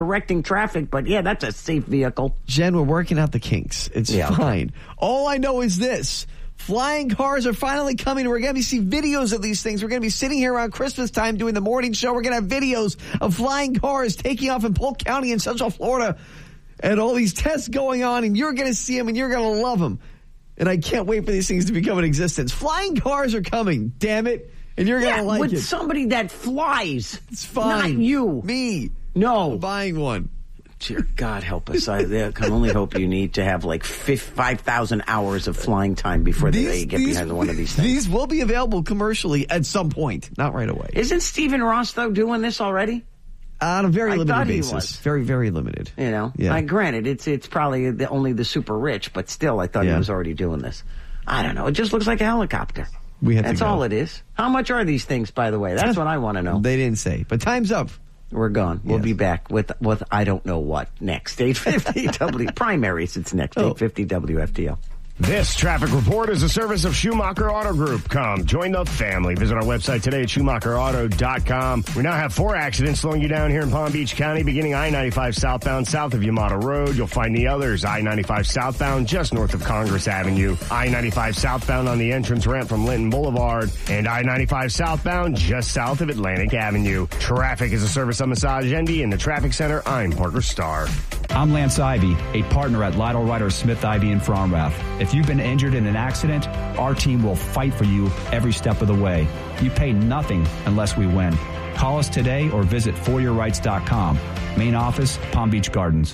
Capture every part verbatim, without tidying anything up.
directing traffic, but yeah, that's a safe vehicle. Jen, we're working out the kinks. It's yeah, fine. Okay. All I know is this. Flying cars are finally coming. We're going to see videos of these things. We're going to be sitting here around Christmas time doing the morning show. We're going to have videos of flying cars taking off in Polk County in Central Florida and all these tests going on, and you're going to see them and you're going to love them. And I can't wait for these things to become an existence. Flying cars are coming, damn it. And you're going to yeah, like with it. With somebody that flies. It's fine. Not you. Me. No. I'm buying one. Dear God, help us. I, I can only hope you need to have like five thousand hours of flying time before these, they get these, behind one of these things. These will be available commercially at some point, not right away. Isn't Stephen Ross, though, doing this already? On a very I limited basis. He was. Very, very limited. You know, yeah. I, granted, it's it's probably the, only the super rich, but still, I thought yeah. he was already doing this. I don't know. It just looks like a helicopter. We have That's to go. all it is. How much are these things, by the way? That's what I want to know. They didn't say, but time's up. We're gone. We'll yes. be back with with I don't know what next. eight fifty W primaries. It's next. Oh. eight fifty W F T L. This traffic report is a service of Schumacher Auto Group. Come, join the family. Visit our website today at Schumacher Auto dot com. We now have four accidents slowing you down here in Palm Beach County, beginning I ninety-five southbound south of Yamata Road. You'll find the others, I ninety-five southbound just north of Congress Avenue, I ninety-five southbound on the entrance ramp from Linton Boulevard, and I ninety-five southbound just south of Atlantic Avenue. Traffic is a service of Massage Envy in the Traffic Center. I'm Parker Starr. I'm Lance Ivy, a partner at Lytle Ryder Smith Ivy in Fromrath. If you've been injured in an accident, our team will fight for you every step of the way. You pay nothing unless we win. Call us today or visit for your rights dot com. Main office, Palm Beach Gardens.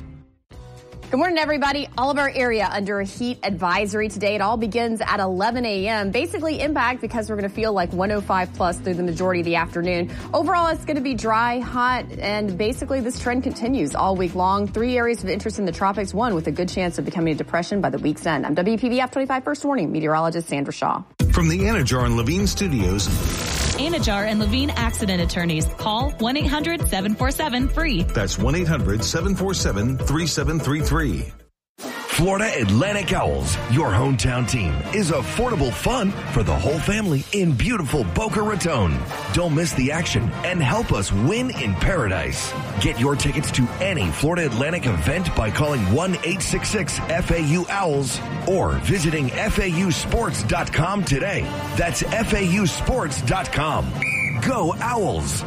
Good morning, everybody. All of our area under a heat advisory today. It all begins at eleven a.m. Basically impact because we're going to feel like one oh five plus through the majority of the afternoon. Overall, it's going to be dry, hot, and basically this trend continues all week long. Three areas of interest in the tropics, one with a good chance of becoming a depression by the week's end. I'm W P B F twenty-five First Warning meteorologist Sandra Shaw. From the Anajar and Levine Studios. Anajar and Levine Accident Attorneys. Call one eight hundred seven four seven free. That's one eight hundred seven four seven three seven three three. Florida Atlantic Owls, your hometown team, is affordable fun for the whole family in beautiful Boca Raton. Don't miss the action and help us win in paradise. Get your tickets to any Florida Atlantic event by calling one eight six six F A U Owls or visiting F A U sports dot com today. That's F A U sports dot com. Go Owls!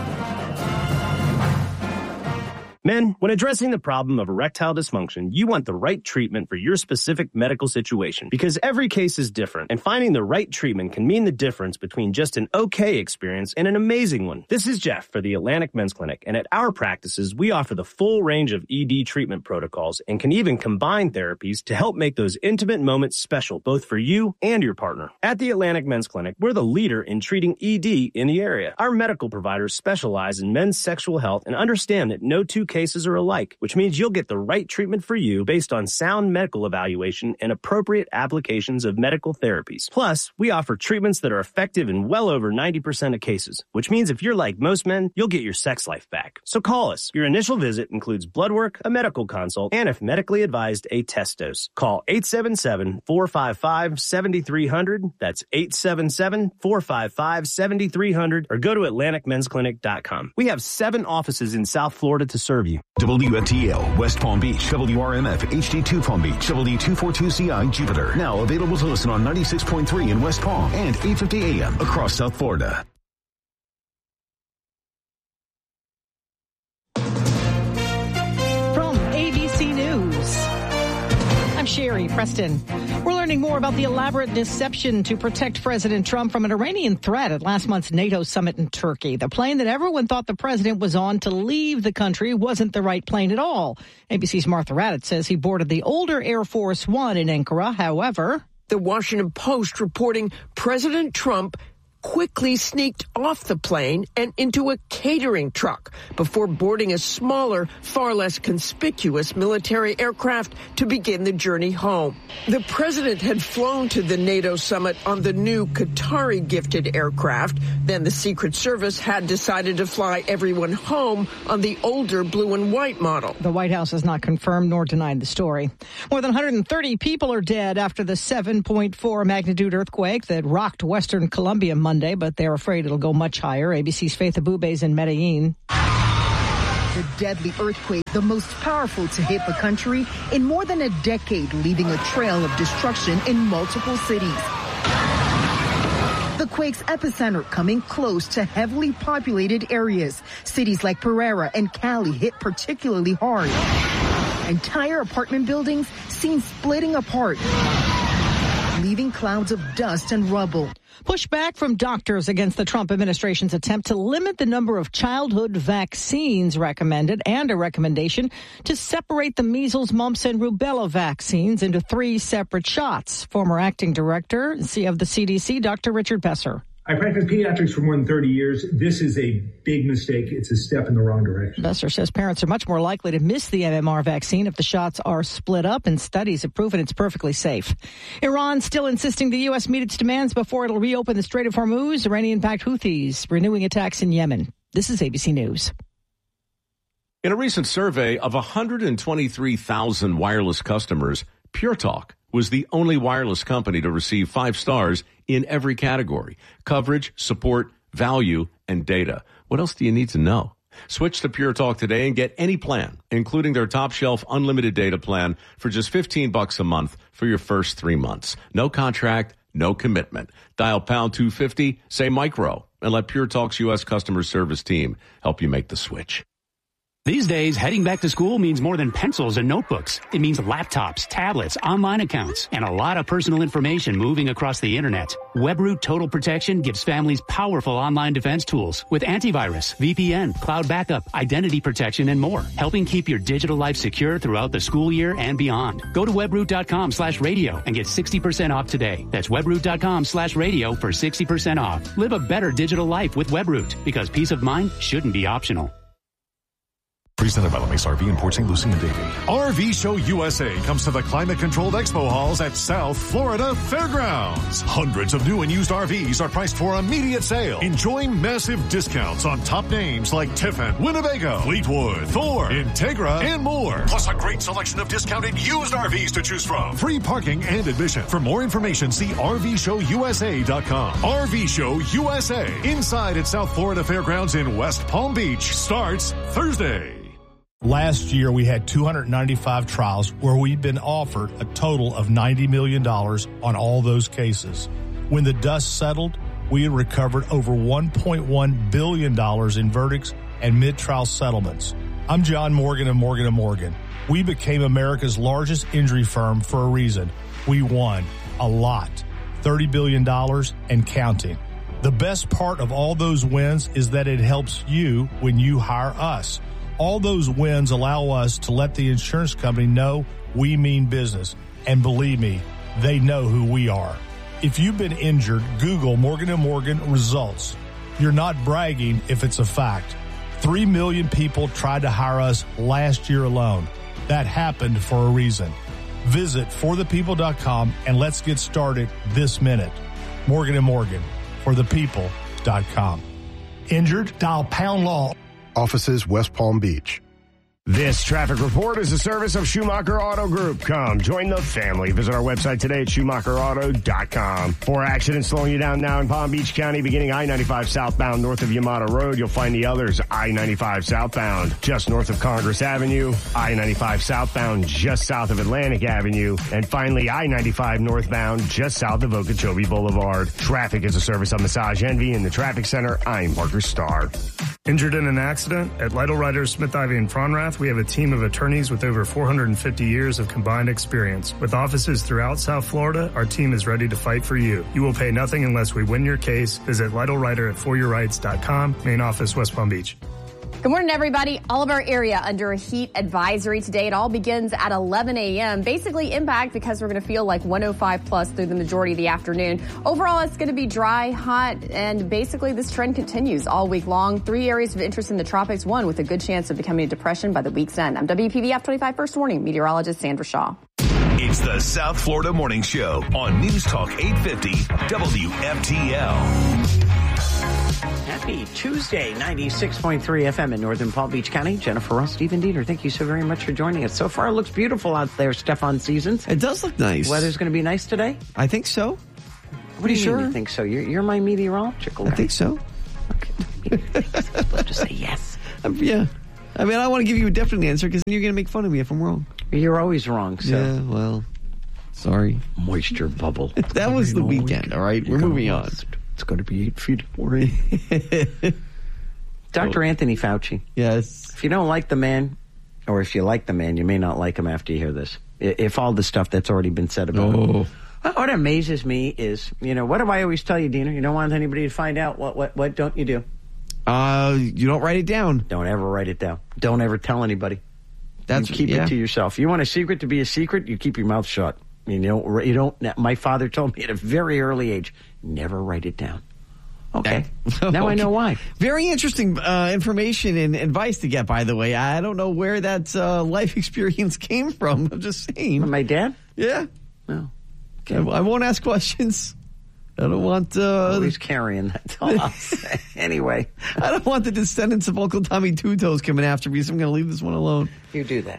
Men, when addressing the problem of erectile dysfunction, you want the right treatment for your specific medical situation because every case is different, and finding the right treatment can mean the difference between just an okay experience and an amazing one. This is Jeff for the Atlantic Men's Clinic, and at our practices, we offer the full range of E D treatment protocols and can even combine therapies to help make those intimate moments special, both for you and your partner. At the Atlantic Men's Clinic, we're the leader in treating E D in the area. Our medical providers specialize in men's sexual health and understand that no two cases are alike, which means you'll get the right treatment for you based on sound medical evaluation and appropriate applications of medical therapies. Plus, we offer treatments that are effective in well over ninety percent of cases, which means if you're like most men, you'll get your sex life back. So call us. Your initial visit includes blood work, a medical consult, and if medically advised, a test dose. Call eight seven seven, four five five, seven three zero zero. That's eight seven seven, four five five, seven three zero zero or go to atlantic men's clinic dot com. We have seven offices in South Florida to serve you. W F T L, West Palm Beach, W R M F, H D two Palm Beach, W two forty-two C I, Jupiter. Now available to listen on ninety-six point three in West Palm and eight fifty A M across South Florida. From A B C News, I'm Sherry Preston. We're learning more about the elaborate deception to protect President Trump from an Iranian threat at last month's NATO summit in Turkey. The plane that everyone thought the president was on to leave the country wasn't the right plane at all. A B C's Martha Raddatz says he boarded the older Air Force One in Ankara. However, the Washington Post reporting President Trump quickly sneaked off the plane and into a catering truck before boarding a smaller, far less conspicuous military aircraft to begin the journey home. The president had flown to the NATO summit on the new Qatari-gifted aircraft. Then the Secret Service had decided to fly everyone home on the older blue and white model. The White House has not confirmed nor denied the story. More than one hundred thirty people are dead after the seven point four magnitude earthquake that rocked western Colombia Monday. But they're afraid it'll go much higher. A B C's Faith Abubey is in Medellin. The deadly earthquake, the most powerful to hit the country in more than a decade, leaving a trail of destruction in multiple cities. The quake's epicenter coming close to heavily populated areas. Cities like Pereira and Cali hit particularly hard. Entire apartment buildings seen splitting apart, leaving clouds of dust and rubble. Pushback from doctors against the Trump administration's attempt to limit the number of childhood vaccines recommended, and a recommendation to separate the measles, mumps, and rubella vaccines into three separate shots. Former acting director of the C D C, Doctor Richard Besser. I practiced pediatrics for more than thirty years. This is a big mistake. It's a step in the wrong direction. Besser says parents are much more likely to miss the M M R vaccine if the shots are split up, and studies have proven it's perfectly safe. Iran still insisting the U S meet its demands before it'll reopen the Strait of Hormuz. Iranian-backed Houthis renewing attacks in Yemen. This is A B C News. In a recent survey of one hundred twenty-three thousand wireless customers, Pure Talk was the only wireless company to receive five stars in every category: coverage, support, value, and data. What else do you need to know? Switch to Pure Talk today and get any plan, including their top shelf unlimited data plan, for just fifteen bucks a month for your first three months. No contract, no commitment. Dial pound two fifty, say micro, and let Pure Talk's U S customer service team help you make the switch. These days, heading back to school means more than pencils and notebooks. It means laptops, tablets, online accounts, and a lot of personal information moving across the internet. WebRoot Total Protection gives families powerful online defense tools with antivirus, V P N, cloud backup, identity protection, and more, helping keep your digital life secure throughout the school year and beyond. Go to webroot.com slash radio and get sixty percent off today. That's webroot.com slash radio for sixty percent off. Live a better digital life with WebRoot, because peace of mind shouldn't be optional. Presented by LeMace R V in Port Saint Lucie and Davie. R V Show U S A comes to the climate-controlled expo halls at South Florida Fairgrounds. Hundreds of new and used R Vs are priced for immediate sale. Enjoy massive discounts on top names like Tiffin, Winnebago, Fleetwood, Thor, Integra, and more. Plus a great selection of discounted used R Vs to choose from. Free parking and admission. For more information, see R V show U S A dot com. R V Show U S A, inside at South Florida Fairgrounds in West Palm Beach, starts Thursday. Last year, we had two hundred ninety-five trials where we'd been offered a total of ninety million dollars on all those cases. When the dust settled, we had recovered over one point one billion dollars in verdicts and mid-trial settlements. I'm John Morgan of Morgan and Morgan. We became America's largest injury firm for a reason. We won a lot, thirty billion dollars and counting. The best part of all those wins is that it helps you when you hire us. All those wins allow us to let the insurance company know we mean business. And believe me, they know who we are. If you've been injured, Google Morgan and Morgan results. You're not bragging if it's a fact. Three million people tried to hire us last year alone. That happened for a reason. Visit for the people dot com and let's get started this minute. Morgan and Morgan, for the people dot com. Injured? Dial pound law. Offices, West Palm Beach. This traffic report is a service of Schumacher Auto Group. Come, join the family. Visit our website today at Schumacher Auto dot com. Four accidents slowing you down now in Palm Beach County, beginning I ninety-five southbound north of Yamata Road. You'll find the others I ninety-five southbound just north of Congress Avenue, I ninety-five southbound just south of Atlantic Avenue, and finally I ninety-five northbound just south of Okeechobee Boulevard. Traffic is a service of Massage Envy in the Traffic Center. I'm Parker Starr. Injured in an accident? At Lytle Writers, Smith, Ivy, and Fronrath, we have a team of attorneys with over four hundred fifty years of combined experience. With offices throughout South Florida, our team is ready to fight for you. You will pay nothing unless we win your case. Visit Lytle Writer at for your rights dot com. Main office, West Palm Beach. Good morning, everybody. All of our area under a heat advisory today. It all begins at eleven a.m. Basically impact because we're going to feel like one oh five plus through the majority of the afternoon. Overall, it's going to be dry, hot, and basically this trend continues all week long. Three areas of interest in the tropics, one with a good chance of becoming a depression by the week's end. I'm W P B F twenty-five First Warning meteorologist Sandra Shaw. It's the South Florida Morning Show on News Talk eight fifty W F T L. Happy Tuesday, ninety-six point three F M in Northern Palm Beach County. Jennifer Ross, Stephen Dieter, thank you so very much for joining us. So far, it looks beautiful out there, Stefan Seasons. It does look nice. Weather's going to be nice today? I think so. What do you sure? mean you think so? You're, you're my meteorologist. I think so. Okay. Let's just say yes. Um, yeah. I mean, I want to give you a definite answer because you're going to make fun of me if I'm wrong. You're always wrong, so. Yeah, well, sorry. Moisture bubble. That was the weekend, all right? We're moving on. It's going to be eight feet of rain. Doctor Oh. Anthony Fauci. Yes. If you don't like the man, or if you like the man, you may not like him after you hear this. If all the stuff that's already been said about Oh. him. What amazes me is, you know, what do I always tell you, Dina? You don't want anybody to find out. What what what don't you do? Uh, you don't write it down. Don't ever write it down. Don't ever tell anybody. That's you keep yeah. it to yourself. You want a secret to be a secret, you keep your mouth shut. You know, you don't. My father told me at a very early age, never write it down. Okay. Now I know why. Very interesting uh, information and advice to get, by the way. I don't know where that uh, life experience came from. I'm just saying. From my dad? Yeah. No. Okay. I, I won't ask questions. I don't want... Uh, Always carrying that. That's all I'll say. Anyway. I don't want the descendants of Uncle Tommy Two Toes coming after me, so I'm going to leave this one alone. You do that.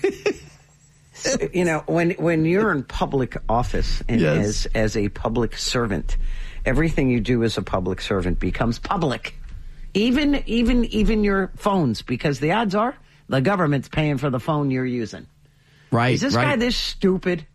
So, you know, when when you're in public office and Yes. as as a public servant, everything you do as a public servant becomes public. Even even even your phones, because the odds are the government's paying for the phone you're using. Right. Is this right. guy this stupid?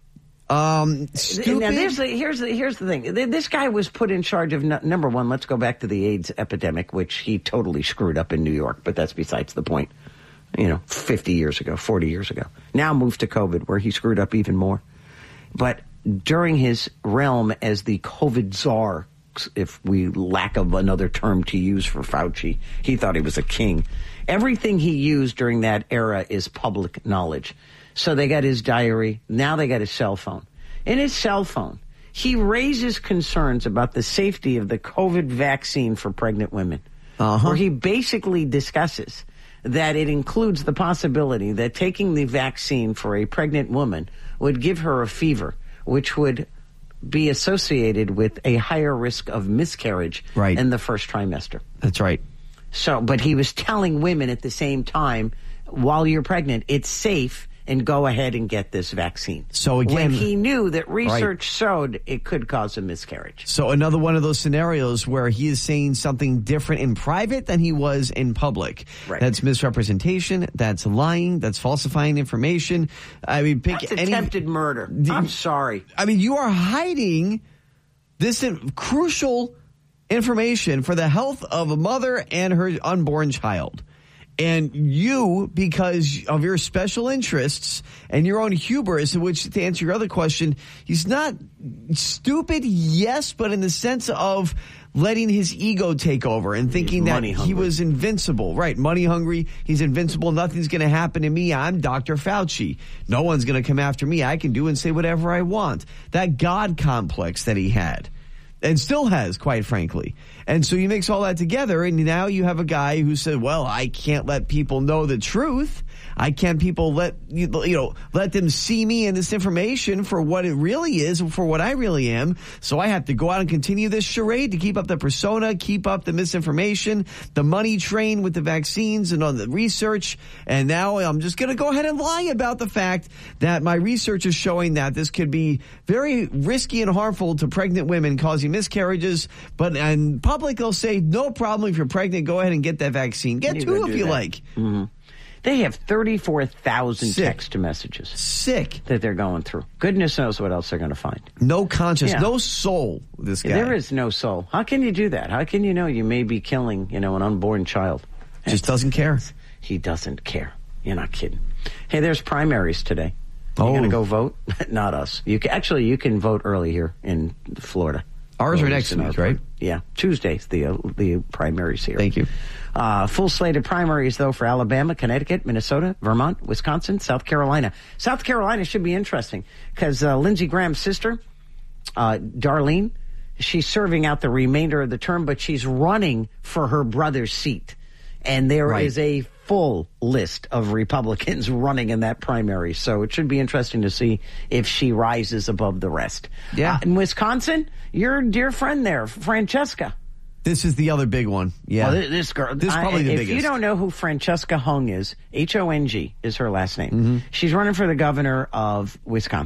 Um, stupid? Now, there's the, here's the here's the thing. This guy was put in charge of n- number one. Let's go back to the AIDS epidemic, which he totally screwed up in New York. But that's besides the point. You know, fifty years ago, forty years ago. Now moved to COVID, where he screwed up even more. But during his realm as the COVID czar, if we lack of another term to use for Fauci, he thought he was a king. Everything he used during that era is public knowledge. So they got his diary. Now they got his cell phone. In his cell phone, he raises concerns about the safety of the COVID vaccine for pregnant women, uh-huh. where he basically discusses that it includes the possibility that taking the vaccine for a pregnant woman would give her a fever, which would be associated with a higher risk of miscarriage right. in the first trimester. That's right. So, but he was telling women at the same time, while you're pregnant, it's safe and go ahead and get this vaccine. So again, when he knew that research right. showed it could cause a miscarriage. So another one of those scenarios where he is saying something different in private than he was in public. Right. That's misrepresentation. That's lying. That's falsifying information. I mean, pick That's any attempted murder. The, I'm sorry. I mean, you are hiding this in, crucial information for the health of a mother and her unborn child. And you, because of your special interests and your own hubris, which, to answer your other question, he's not stupid, yes, but in the sense of letting his ego take over and thinking that he hungry. was invincible. Right, money hungry, he's invincible, nothing's going to happen to me, I'm Doctor Fauci. No one's going to come after me, I can do and say whatever I want. That God complex that he had. And still has, quite frankly. And so you mix all that together, and now you have a guy who said, well, I can't let people know the truth. I can't people let, you know, let them see me and this information for what it really is, for what I really am. So I have to go out and continue this charade to keep up the persona, keep up the misinformation, the money train with the vaccines and on the research. And now I'm just going to go ahead and lie about the fact that my research is showing that this could be very risky and harmful to pregnant women, causing miscarriages. But in public, they'll say, no problem. If you're pregnant, go ahead and get that vaccine. Get You two go if do you that. like. Mm-hmm. They have thirty-four thousand Sick. text messages. Sick. That they're going through. Goodness knows what else they're going to find. No conscience, Yeah. no soul, this guy. There is no soul. How can you do that? How can you know you may be killing, you know, an unborn child? Just doesn't care. He doesn't care. You're not kidding. Hey, there's primaries today. Oh. You going to go vote? Not us. You can, actually, you can vote early here in Florida. Ours are Early next in our week, right? Yeah, Tuesday's the uh, the primaries here. Thank you. Uh, full slate of primaries, though, for Alabama, Connecticut, Minnesota, Vermont, Wisconsin, South Carolina. South Carolina should be interesting because uh, Lindsey Graham's sister, uh, Darlene, she's serving out the remainder of the term, but she's running for her brother's seat. And there is Right. a full list of Republicans running in that primary. So it should be interesting to see if she rises above the rest. Yeah. Uh, in Wisconsin, your dear friend there, Francesca. This is the other big one. Yeah. Well, this, this girl. This is probably I, the if biggest. you don't know who Francesca Hung is, H O N G is her last name. Mm-hmm. She's running for the governor of Wisconsin.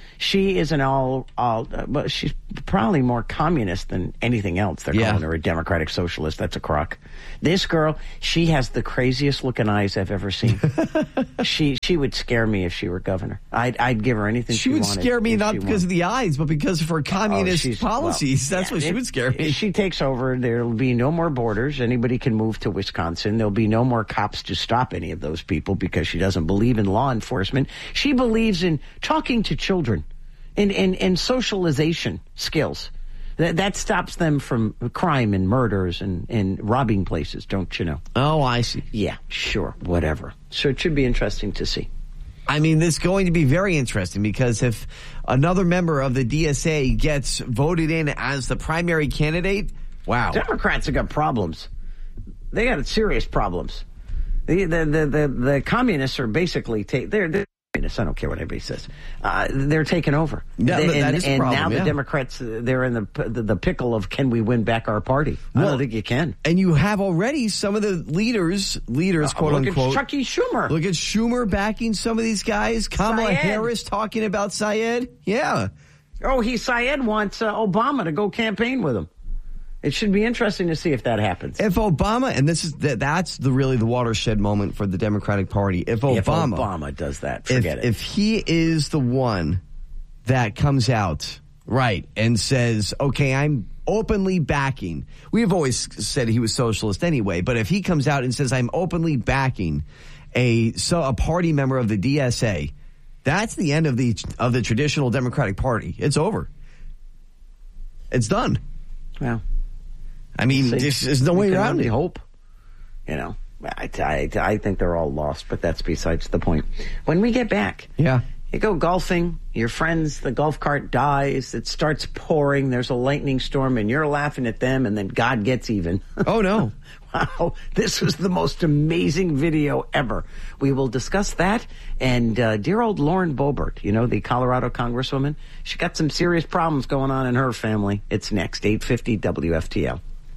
She is an all, all, uh, but she's probably more communist than anything else. They're Yeah. calling her a democratic socialist. That's a crock. This girl, she has the craziest looking eyes I've ever seen. she she would scare me if she were governor. I'd, I'd give her anything she, She would wanted. scare me if not she because wanted. of the eyes, but because of her communist Oh, she's- policies. well, That's yeah, what she if- would scare me. If she takes over, there'll be no more borders. Anybody can move to Wisconsin. There'll be no more cops to stop any of those people because she doesn't believe in law enforcement. She believes in talking to children and, and, and socialization skills. That, that stops them from crime and murders and, and robbing places, don't you know? Oh, I see. Yeah, sure, whatever. So it should be interesting to see. I mean, it's going to be very interesting because if another member of the D S A gets voted in as the primary candidate, wow. Democrats have got problems. They got serious problems. The the the the, the communists are basically ta- they're, they're communists. I don't care what anybody says. Uh, they're taking over. Yeah, They- but that and is the and problem, now yeah. the Democrats, uh, they're in the, the the pickle of can we win back our party? I Well, don't think you can. And you have already some of the leaders, leaders, Uh, quote look unquote. at Chucky Schumer. Look at Schumer backing some of these guys. Kamala Syed. Harris talking about Syed. Yeah. Oh, he Syed wants uh, Obama to go campaign with him. It should be interesting to see if that happens. If Obama, and this is that that's the really the watershed moment for the Democratic Party. If Obama, if Obama does that, if, forget it. if he is the one that comes out right and says, "Okay, I'm openly backing," we've always said he was socialist anyway. But if he comes out and says, "I'm openly backing a so a party member of the D S A," that's the end of the of the traditional Democratic Party. It's over. It's done. Well. I mean, See, there's, there's no we way can around only it. hope. You know, I, I, I think they're all lost, but that's besides the point. When we get back, yeah, you go golfing, your friends, the golf cart dies, it starts pouring, there's a lightning storm, and you're laughing at them, and then God gets even. Oh, no. Wow, this was the most amazing video ever. We will discuss that, and uh, dear old Lauren Boebert, you know, the Colorado congresswoman, she got some serious problems going on in her family. It's next, eight fifty W F T L.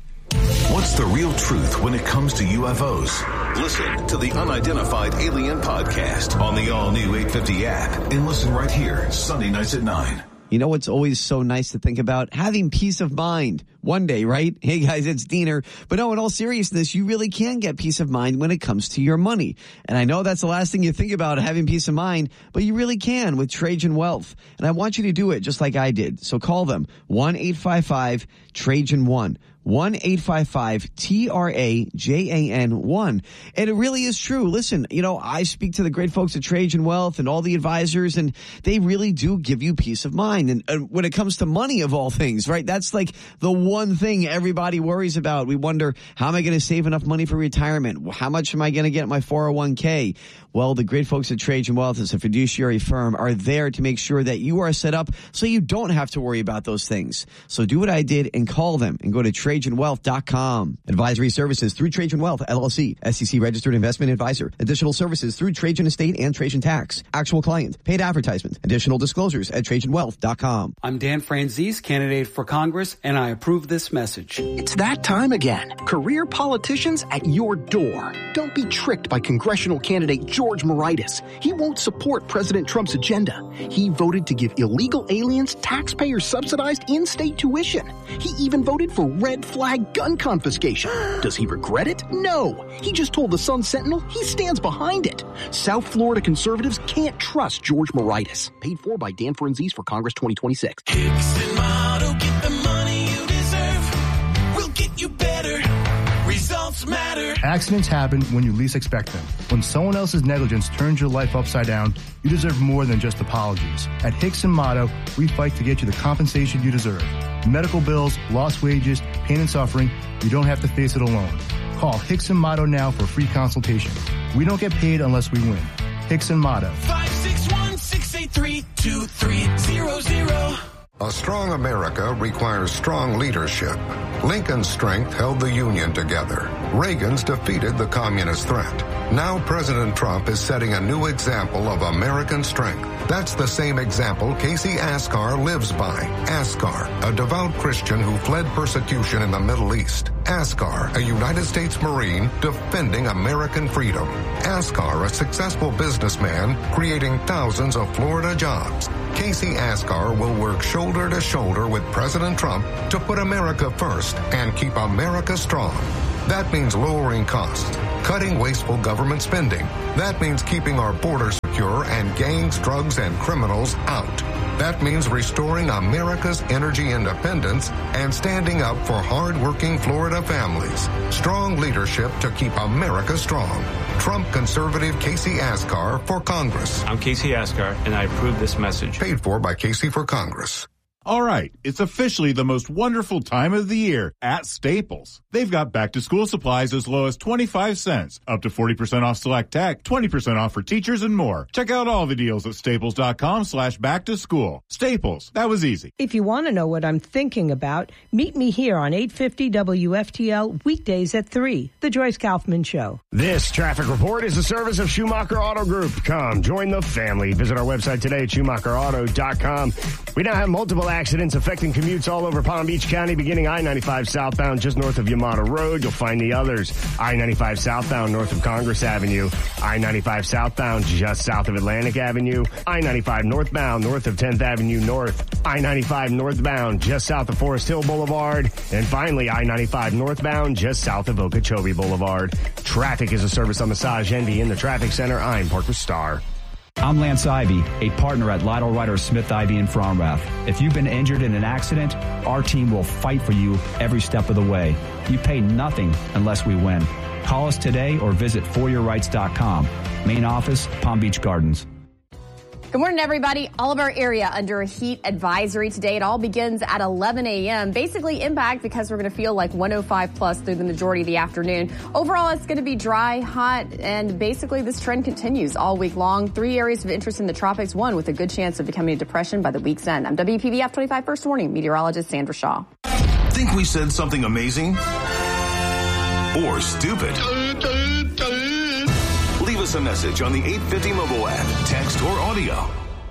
What's the real truth when it comes to U F Os? Listen to the Unidentified Alien Podcast on the all-new eight fifty app and listen right here, Sunday nights at nine. You know what's always so nice to think about? Having peace of mind. One day, right? Hey guys, it's Diener. But no, in all seriousness, you really can get peace of mind when it comes to your money. And I know that's the last thing you think about, having peace of mind, but you really can with Trajan Wealth. And I want you to do it just like I did. So call them, one eight five five Trajan one. one eight five five T R A J A N one. And it really is true. Listen, you know, I speak to the great folks at Trajan Wealth and all the advisors, and they really do give you peace of mind. And, and when it comes to money, of all things, right, that's like the one thing everybody worries about. We wonder, how am I going to save enough money for retirement? How much am I going to get in my four oh one k? Well, the great folks at Trajan Wealth, as a fiduciary firm, are there to make sure that you are set up so you don't have to worry about those things. So do what I did and call them and go to Trajan Wealth dot com. Advisory services through Trajan Wealth, L L C, S E C registered investment advisor. Additional services through Trajan Estate and Trajan Tax. Actual client, paid advertisement. Additional disclosures at Trajan Wealth dot com. I'm Dan Franzese, candidate for Congress, and I approve this message. It's that time again. Career politicians at your door. Don't be tricked by congressional candidate George Moraitis. He won't support President Trump's agenda. He voted to give illegal aliens taxpayer-subsidized in-state tuition. He even voted for red flag gun confiscation. Does he regret it? No. He just told the Sun Sentinel he stands behind it. South Florida conservatives can't trust George Moraitis. Paid for by Dan Franzese for Congress twenty twenty-six. Hicks and Motto, get the money you deserve. We'll get you better. Results matter. Accidents happen when you least expect them. When someone else's negligence turns your life upside down, you deserve more than just apologies. At Hicks and Motto, we fight to get you the compensation you deserve. Medical bills, lost wages, pain and suffering, you don't have to face it alone. Call Hicks and Motto now for a free consultation. We don't get paid unless we win. Hicks and Motto. five six one, six eight three, two three zero zero. A strong America requires strong leadership. Lincoln's strength held the Union together. Reagan's defeated the communist threat. Now President Trump is setting a new example of American strength. That's the same example Casey Askar lives by. Askar, a devout Christian who fled persecution in the Middle East. Askar, a United States Marine defending American freedom. Askar, a successful businessman creating thousands of Florida jobs. Casey Askar will work shoulder to shoulder with President Trump to put America first and keep America strong. That means lowering costs, cutting wasteful government spending. That means keeping our border secure and gangs, drugs, and criminals out. That means restoring America's energy independence and standing up for hard-working Florida families. Strong leadership to keep America strong. Trump conservative Casey Askar for Congress. I'm Casey Askar, and I approve this message. Paid for by Casey for Congress. All right, it's officially the most wonderful time of the year at Staples. They've got back-to-school supplies as low as twenty-five cents, up to forty percent off select tech, twenty percent off for teachers, and more. Check out all the deals at staples.com slash back-to-school. Staples, that was easy. If you want to know what I'm thinking about, meet me here on eight fifty W F T L weekdays at three, The Joyce Kaufman Show. This traffic report is a service of Schumacher Auto Group. Come, join the family. Visit our website today at schumacher auto dot com. We now have multiple accidents affecting commutes all over Palm Beach County, beginning I ninety-five southbound just north of Yamata Road. You'll find the others. I ninety-five southbound north of Congress Avenue. I ninety-five southbound just south of Atlantic Avenue. I ninety-five northbound north of tenth Avenue North. I ninety-five northbound just south of Forest Hill Boulevard. And finally, I ninety-five northbound just south of Okeechobee Boulevard. Traffic is a service on Massage Envy in the traffic center. I'm Parker Starr. I'm Lance Ivy, a partner at Lytle Ryder Smith Ivy in Fromrath. If you've been injured in an accident, our team will fight for you every step of the way. You pay nothing unless we win. Call us today or visit for your rights dot com. Main office, Palm Beach Gardens. Good morning, everybody. All of our area under a heat advisory today. It all begins at eleven a.m. Basically impact because we're going to feel like one oh five plus through the majority of the afternoon. Overall, it's going to be dry, hot, and basically this trend continues all week long. Three areas of interest in the tropics, one with a good chance of becoming a depression by the week's end. I'm W P B F twenty-five First Warning meteorologist Sandra Shaw. Think we said something amazing? Or stupid? Leave us a message on the eight fifty mobile app, text or audio.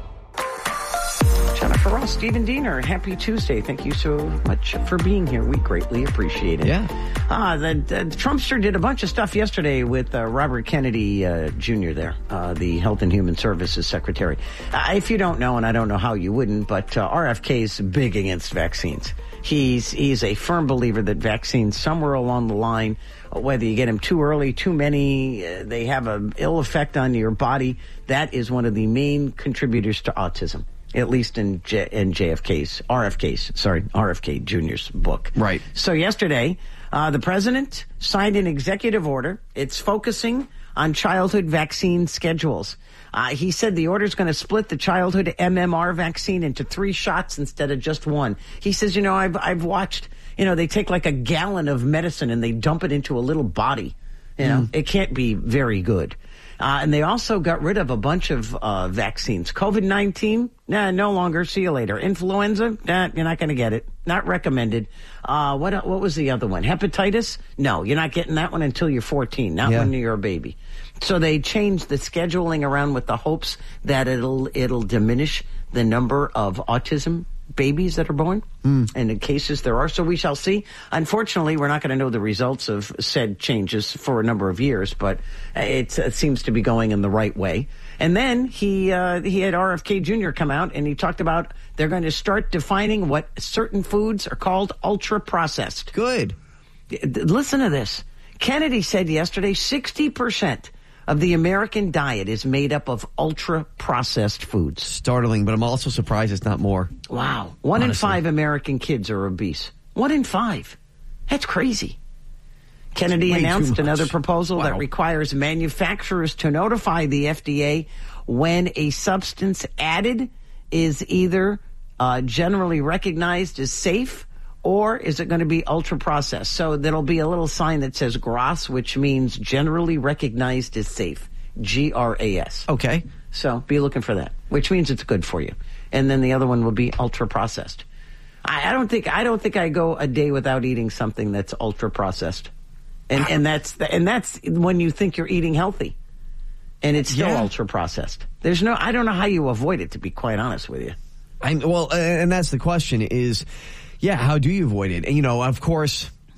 Jennifer Ross, Stephen Diener, happy Tuesday. Thank you so much for being here. We greatly appreciate it. Yeah. Uh, the, the Trumpster did a bunch of stuff yesterday with uh, Robert Kennedy uh, Junior there, uh, the Health and Human Services Secretary. Uh, if you don't know, and I don't know how you wouldn't, but uh, R F K is big against vaccines. He's he's a firm believer that vaccines somewhere along the line, whether you get them too early, too many, uh, they have an ill effect on your body. That is one of the main contributors to autism, at least in J- in J F K's, R F K's, sorry, R F K Junior's book. Right. So yesterday, uh, the president signed an executive order. It's focusing on childhood vaccine schedules. Uh, he said the order is going to split the childhood M M R vaccine into three shots instead of just one. He says, you know, I've I've watched, you know, they take like a gallon of medicine and they dump it into a little body. You know, mm. It can't be very good. Uh, and they also got rid of a bunch of uh, vaccines. COVID nineteen, nah, no longer. See you later. Influenza, nah, you're not going to get it. Not recommended. Uh, what what was the other one? Hepatitis? No, you're not getting that one until you're fourteen, not yeah. when you're a baby. So they changed the scheduling around with the hopes that it'll it'll diminish the number of autism babies that are born, mm. and in cases there are. So we shall see. Unfortunately, we're not going to know the results of said changes for a number of years, but it, it seems to be going in the right way. And then he uh, he had R F K Junior come out and he talked about they're going to start defining what certain foods are called ultra processed. Good. Listen to this. Kennedy said yesterday sixty percent of the American diet is made up of ultra-processed foods. Startling, but I'm also surprised it's not more. Wow. One Honestly. in five American kids are obese. One in five. That's crazy. Kennedy announced another proposal wow. that requires manufacturers to notify the F D A when a substance added is either uh, generally recognized as safe or is it going to be ultra-processed? So there'll be a little sign that says G R A S, which means generally recognized as safe. G R A S. Okay. So be looking for that, which means it's good for you. And then the other one will be ultra-processed. I, I don't think I don't think I go a day without eating something that's ultra-processed. And and that's the, and that's when you think you're eating healthy. And it's still yeah. ultra-processed. There's no, I don't know how you avoid it, to be quite honest with you. I Well, and that's the question is, yeah, how do you avoid it? And, you know, of course,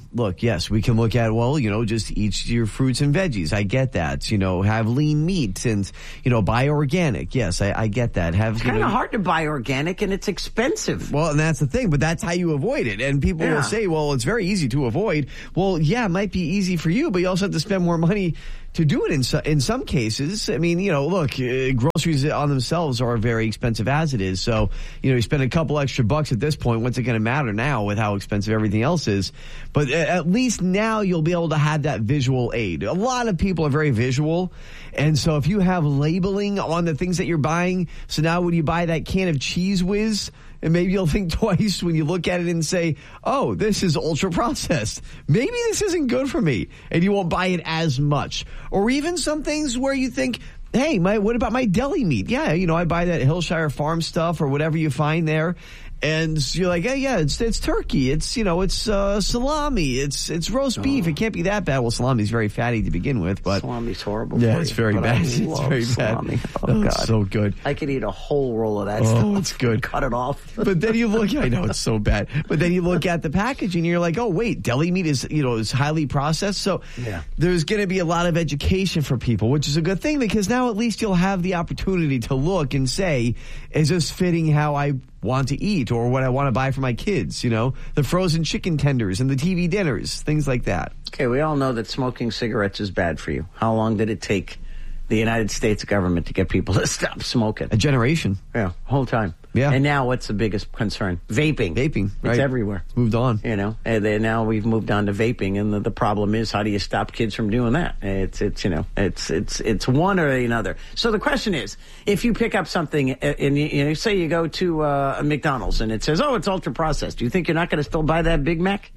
look, yes, we can look at, well, you know, just eat your fruits and veggies. I get that. You know, have lean meat and, you know, buy organic. Yes, I, I get that. Have It's you kind of know, hard to buy organic, and it's expensive. Well, and that's the thing, but that's how you avoid it. And people Yeah. will say, well, it's very easy to avoid. Well, yeah, it might be easy for you, but you also have to spend more money to do it in, so, in some cases. I mean, you know, look, uh, groceries on themselves are very expensive as it is. So, you know, you spend a couple extra bucks at this point. What's it going to matter now with how expensive everything else is? But at least now you'll be able to have that visual aid. A lot of people are very visual. And so if you have labeling on the things that you're buying, so now when you buy that can of Cheese Whiz, and maybe you'll think twice when you look at it and say, oh, this is ultra processed. Maybe this isn't good for me. And you won't buy it as much. Or even some things where you think, hey, my, what about my deli meat? Yeah, you know, I buy that Hillshire Farm stuff or whatever you find there. And you're like, hey, yeah, it's it's turkey. It's, you know, it's uh, salami. It's it's roast beef. Oh. It can't be that bad. Well, salami's very fatty to begin with. But Salami's horrible yeah, for it's you, very but bad. I It's love very salami. bad. Oh, Oh, God. it's so good. I could eat a whole roll of that Oh, stuff. it's good. Cut it off. But then you look, I know it's so bad, but then you look at the packaging and you're like, oh, wait, deli meat is, you know, is highly processed. So Yeah. there's going to be a lot of education for people, which is a good thing because now at least you'll have the opportunity to look and say, is this fitting how I want to eat or what I want to buy for my kids? You know, the frozen chicken tenders and the T V dinners, things like that. Okay, we all know that smoking cigarettes is bad for you. How long did it take the United States government to get people to stop smoking? A generation. Yeah, whole time. Yeah. And now what's the biggest concern? Vaping. Vaping, It's right. everywhere. It's moved on. You know, and then now we've moved on to vaping, and the, the problem is, how do you stop kids from doing that? It's, it's, you know, it's, it's, it's one or another. So the question is, if you pick up something and you, you know, say you go to uh, a McDonald's and it says, oh, it's ultra processed, do you think you're not going to still buy that Big Mac?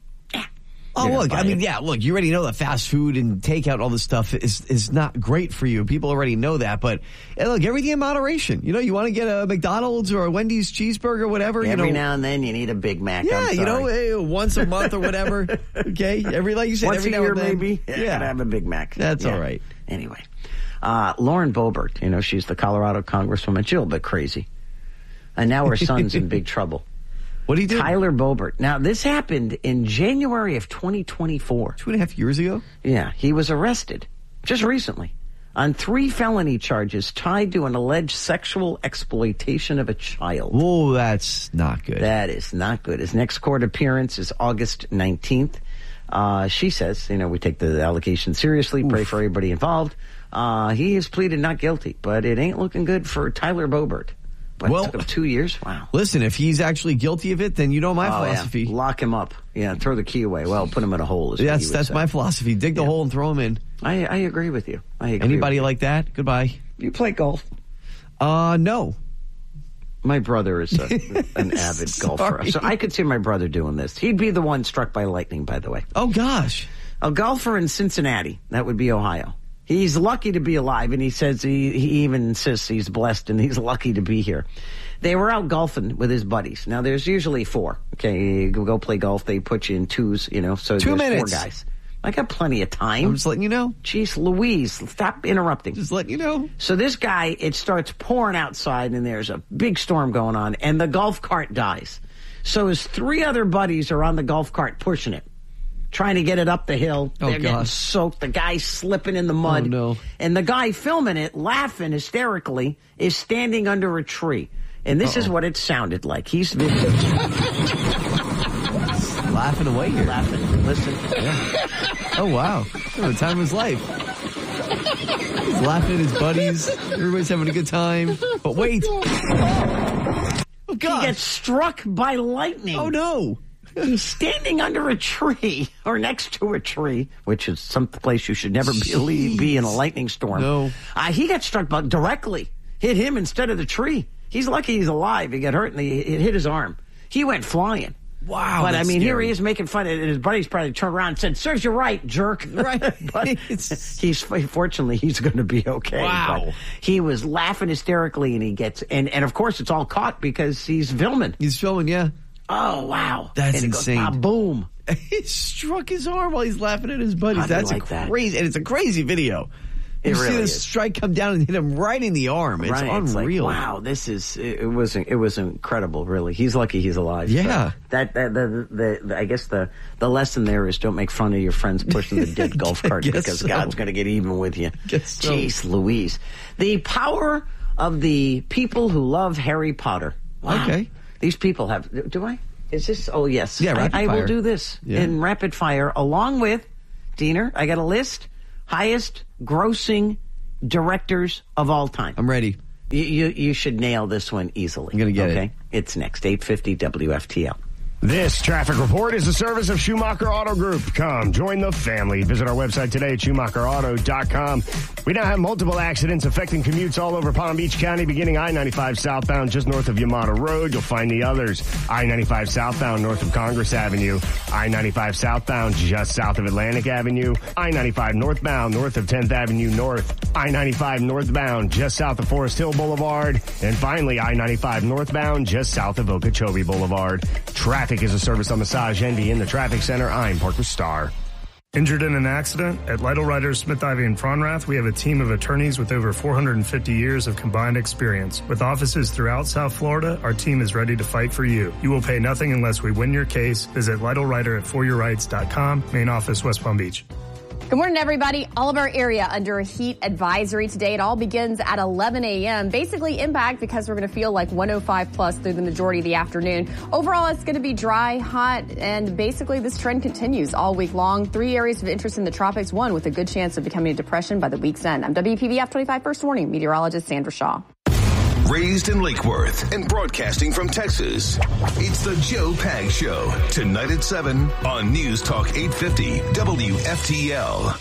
Oh, You're gonna look, buy I mean, it. yeah, look, you already know that fast food and takeout, all this stuff is is not great for you. People already know that. But, hey, look, everything in moderation. You know, you want to get a McDonald's or a Wendy's cheeseburger, whatever. Every you know, now and then you need a Big Mac. yeah, I'm you know, sorry. hey, once a month or whatever. Okay, every like you said, Once every a now year and then. maybe. Yeah, gotta have a Big Mac. That's Yeah. all right. Anyway, uh, Lauren Boebert, you know, she's the Colorado congresswoman. She's a little bit crazy. And now her son's in big trouble. What did he do? Tyler Boebert. Now, this happened in January of twenty twenty-four. Two and a half years ago? Yeah, he was arrested just recently on three felony charges tied to an alleged sexual exploitation of a child. Oh, that's not good. That is not good. His next court appearance is August nineteenth. Uh, she says, you know, we take the allegation seriously, pray for everybody involved. Uh, he has pleaded not guilty, but it ain't looking good for Tyler Boebert. What, Well- it took him two years? Wow. Listen, if he's actually guilty of it, then you know my Oh, yeah. philosophy. Lock him up. Yeah, throw the key away. Well, put him in a hole. Is what That's you would that's say. my philosophy. Dig the hole and throw him in. I, I agree with you. I agree. Anybody with like that? Goodbye. you. You play golf? Uh, no. My brother is a, an avid golfer. Sorry. So I could see my brother doing this. He'd be the one struck by lightning, by the way. Oh, gosh. A golfer in Cincinnati. That would be Ohio. He's lucky to be alive, and he says he, he even insists he's blessed and he's lucky to be here. They were out golfing with his buddies. Now, there's usually four. Okay, you go play golf, they put you in twos, you know, so Two there's minutes. four guys. I got plenty of time. I'm just letting you know. Jeez Louise, stop interrupting. Just letting you know. So this guy, it starts pouring outside, and there's a big storm going on, and the golf cart dies. So his three other buddies are on the golf cart pushing it, trying to get it up the hill. Oh, They're getting gosh. soaked. The guy's slipping in the mud. Oh, no. And the guy filming it, laughing hysterically, is standing under a tree. And this Uh-oh. is what it sounded like. He's Laughing away here. laughing. Listen. Yeah. Oh, wow. Oh, the time of his life. He's laughing at his buddies. Everybody's having a good time. But wait. Oh, He God. gets struck by lightning. Oh, no. He's standing under a tree or next to a tree, which is some place you should never be, be in a lightning storm. No. Uh, he got struck by, directly, hit him instead of the tree. He's lucky he's alive. He got hurt and he, it hit his arm. He went flying. Wow. But I that's mean, here scary. he is making fun of it, and his buddies probably turned around and said, "Serves you right, jerk." Right. But he's fortunately he's going to be okay. Wow. But he was laughing hysterically, and he gets and and of course it's all caught because he's filming. He's filming, yeah. Oh wow, That's and it goes, insane. ah, boom. He struck his arm while he's laughing at his buddies. How do you That's like a that? crazy, and it's a crazy video. It you really see the is. strike come down and hit him right in the arm. It's right. unreal. It's like, wow, this is it, it was it was incredible. Really, he's lucky he's alive. Yeah. So that, that the, the the I guess the the lesson there is don't make fun of your friends pushing the dead golf cart because so. God's going to get even with you. Guess so. Jeez, Louise, the power of the people who love Harry Potter. Wow. Okay, these people have. Do I? Is this? Oh yes. Yeah, rapid I, I fire. will do this Yeah. in rapid fire along with Diener. I got a list. Highest grossing directors of all time. I'm ready. You, you you should nail this one easily. I'm gonna get okay? it. It's next. eight fifty W F T L. This traffic report is a service of Schumacher Auto Group. Come, join the family. Visit our website today at Schumacher Auto dot com. We now have multiple accidents affecting commutes all over Palm Beach County, beginning I ninety-five southbound just north of Yamato Road. You'll find the others. I ninety-five southbound north of Congress Avenue. I ninety-five southbound just south of Atlantic Avenue. I ninety-five northbound north of tenth Avenue North. I ninety-five northbound just south of Forest Hill Boulevard. And finally, I ninety-five northbound just south of Okeechobee Boulevard. Traffic is a service on Massage Envy in the traffic center. I'm Parker Starr. Injured in an accident? At Lytle Writers, Smith, Ivy, and Fronrath, we have a team of attorneys with over four hundred fifty years of combined experience. With offices throughout South Florida, our team is ready to fight for you. You will pay nothing unless we win your case. Visit Lytle Writer at for your rights dot com. Main office, West Palm Beach. Good morning, everybody. All of our area under a heat advisory today. It all begins at eleven a.m. Basically impact because we're going to feel like one oh five plus through the majority of the afternoon. Overall, it's going to be dry, hot, and basically this trend continues all week long. Three areas of interest in the tropics, one with a good chance of becoming a depression by the week's end. I'm W P B F twenty-five First Warning meteorologist Sandra Shaw. Raised in Lake Worth and broadcasting from Texas, it's the Joe Pag Show. Tonight at seven on News Talk eight fifty W F T L.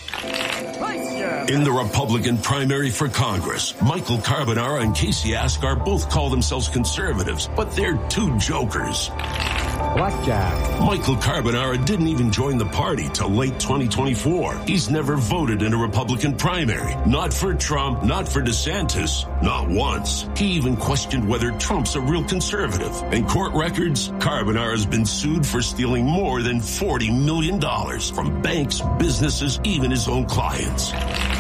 In the Republican primary for Congress, Michael Carbonara and Casey Asgar both call themselves conservatives, but they're two jokers. Blackjack. Michael Carbonara didn't even join the party till late twenty twenty-four. He's never voted in a Republican primary. Not for Trump, not for DeSantis, not once. He even questioned whether Trump's a real conservative. In court records, Carbonara's been sued for stealing more than forty million dollars from banks, businesses, even his own clients.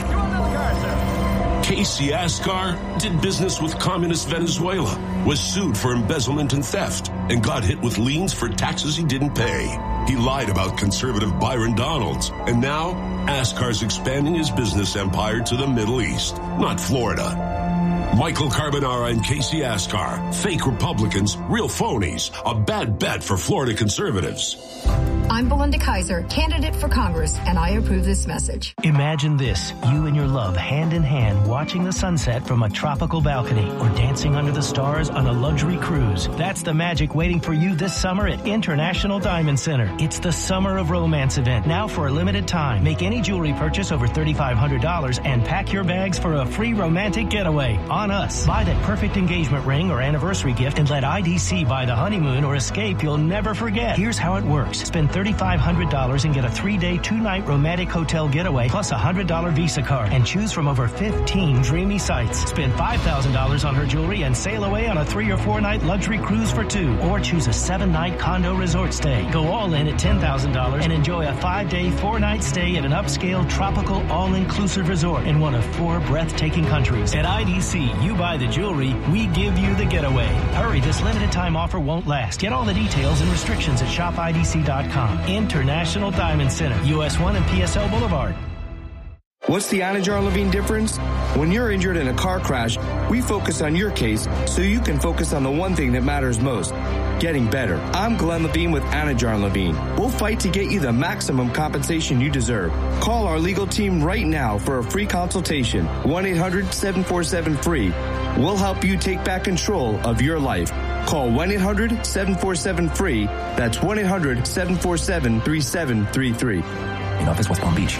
Casey Asgar did business with communist Venezuela, was sued for embezzlement and theft, and got hit with liens for taxes he didn't pay. He lied about conservative Byron Donalds, and now Asgar's expanding his business empire to the Middle East, not Florida. Michael Carbonara and Casey Asgar, fake Republicans, real phonies, a bad bet for Florida conservatives. I'm Belinda Kaiser, candidate for Congress, and I approve this message. Imagine this, you and your love hand in hand watching the sunset from a tropical balcony or dancing under the stars on a luxury cruise. That's the magic waiting for you this summer at International Diamond Center. It's the Summer of Romance event, now for a limited time. Make any jewelry purchase over three thousand five hundred dollars and pack your bags for a free romantic getaway on us. Buy that perfect engagement ring or anniversary gift and let I D C buy the honeymoon or escape you'll never forget. Here's how it works. Spend three thousand five hundred dollars and get a three-day, two-night romantic hotel getaway plus a one hundred dollars Visa card and choose from over fifteen dreamy sites. Spend five thousand dollars on her jewelry and sail away on a three- or four-night luxury cruise for two. Or choose a seven-night condo resort stay. Go all in at ten thousand dollars and enjoy a five-day, four-night stay at an upscale, tropical, all-inclusive resort in one of four breathtaking countries. At I D C, you buy the jewelry, we give you the getaway. Hurry, this limited-time offer won't last. Get all the details and restrictions at shop I D C dot com. International Diamond Center, U S one and P S L Boulevard. What's the Anajar Levine difference? When you're injured in a car crash, we focus on your case so you can focus on the one thing that matters most, getting better. I'm Glenn Levine with Anajar Levine. We'll fight to get you the maximum compensation you deserve. Call our legal team right now for a free consultation. one eight hundred seven four seven free. We'll help you take back control of your life. Call one eight hundred seven four seven free. That's one eight hundred seven four seven three seven three three. In office, West Palm Beach.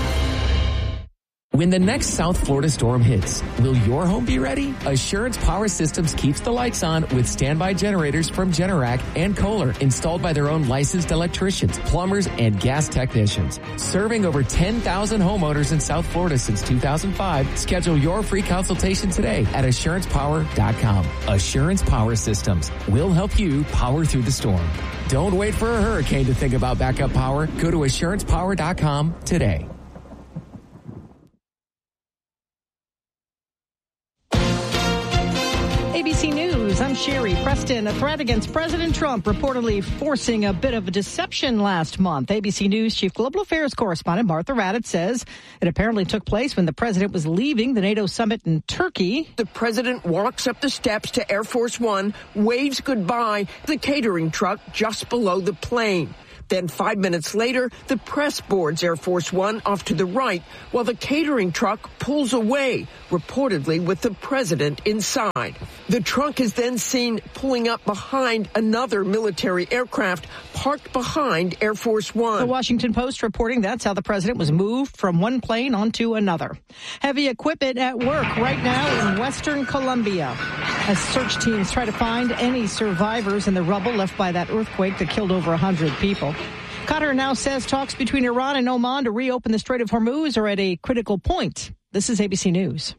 When the next South Florida storm hits, will your home be ready? Assurance Power Systems keeps the lights on with standby generators from Generac and Kohler, installed by their own licensed electricians, plumbers, and gas technicians. Serving over ten thousand homeowners in South Florida since two thousand five, schedule your free consultation today at assurance power dot com. Assurance Power Systems will help you power through the storm. Don't wait for a hurricane to think about backup power. Go to assurance power dot com today. A B C News, I'm Sherry Preston. A threat against President Trump reportedly forcing a bit of a deception last month. A B C News Chief Global Affairs Correspondent Martha Raddatz says it apparently took place when the president was leaving the NATO summit in Turkey. The president walks up the steps to Air Force One, waves goodbye, the catering truck just below the plane. Then five minutes later, the press boards Air Force One off to the right while the catering truck pulls away, reportedly with the president inside. The truck is then seen pulling up behind another military aircraft parked behind Air Force One. The Washington Post reporting that's how the president was moved from one plane onto another. Heavy equipment at work right now in western Colombia as search teams try to find any survivors in the rubble left by that earthquake that killed over one hundred people. Qatar now says talks between Iran and Oman to reopen the Strait of Hormuz are at a critical point. This is A B C News.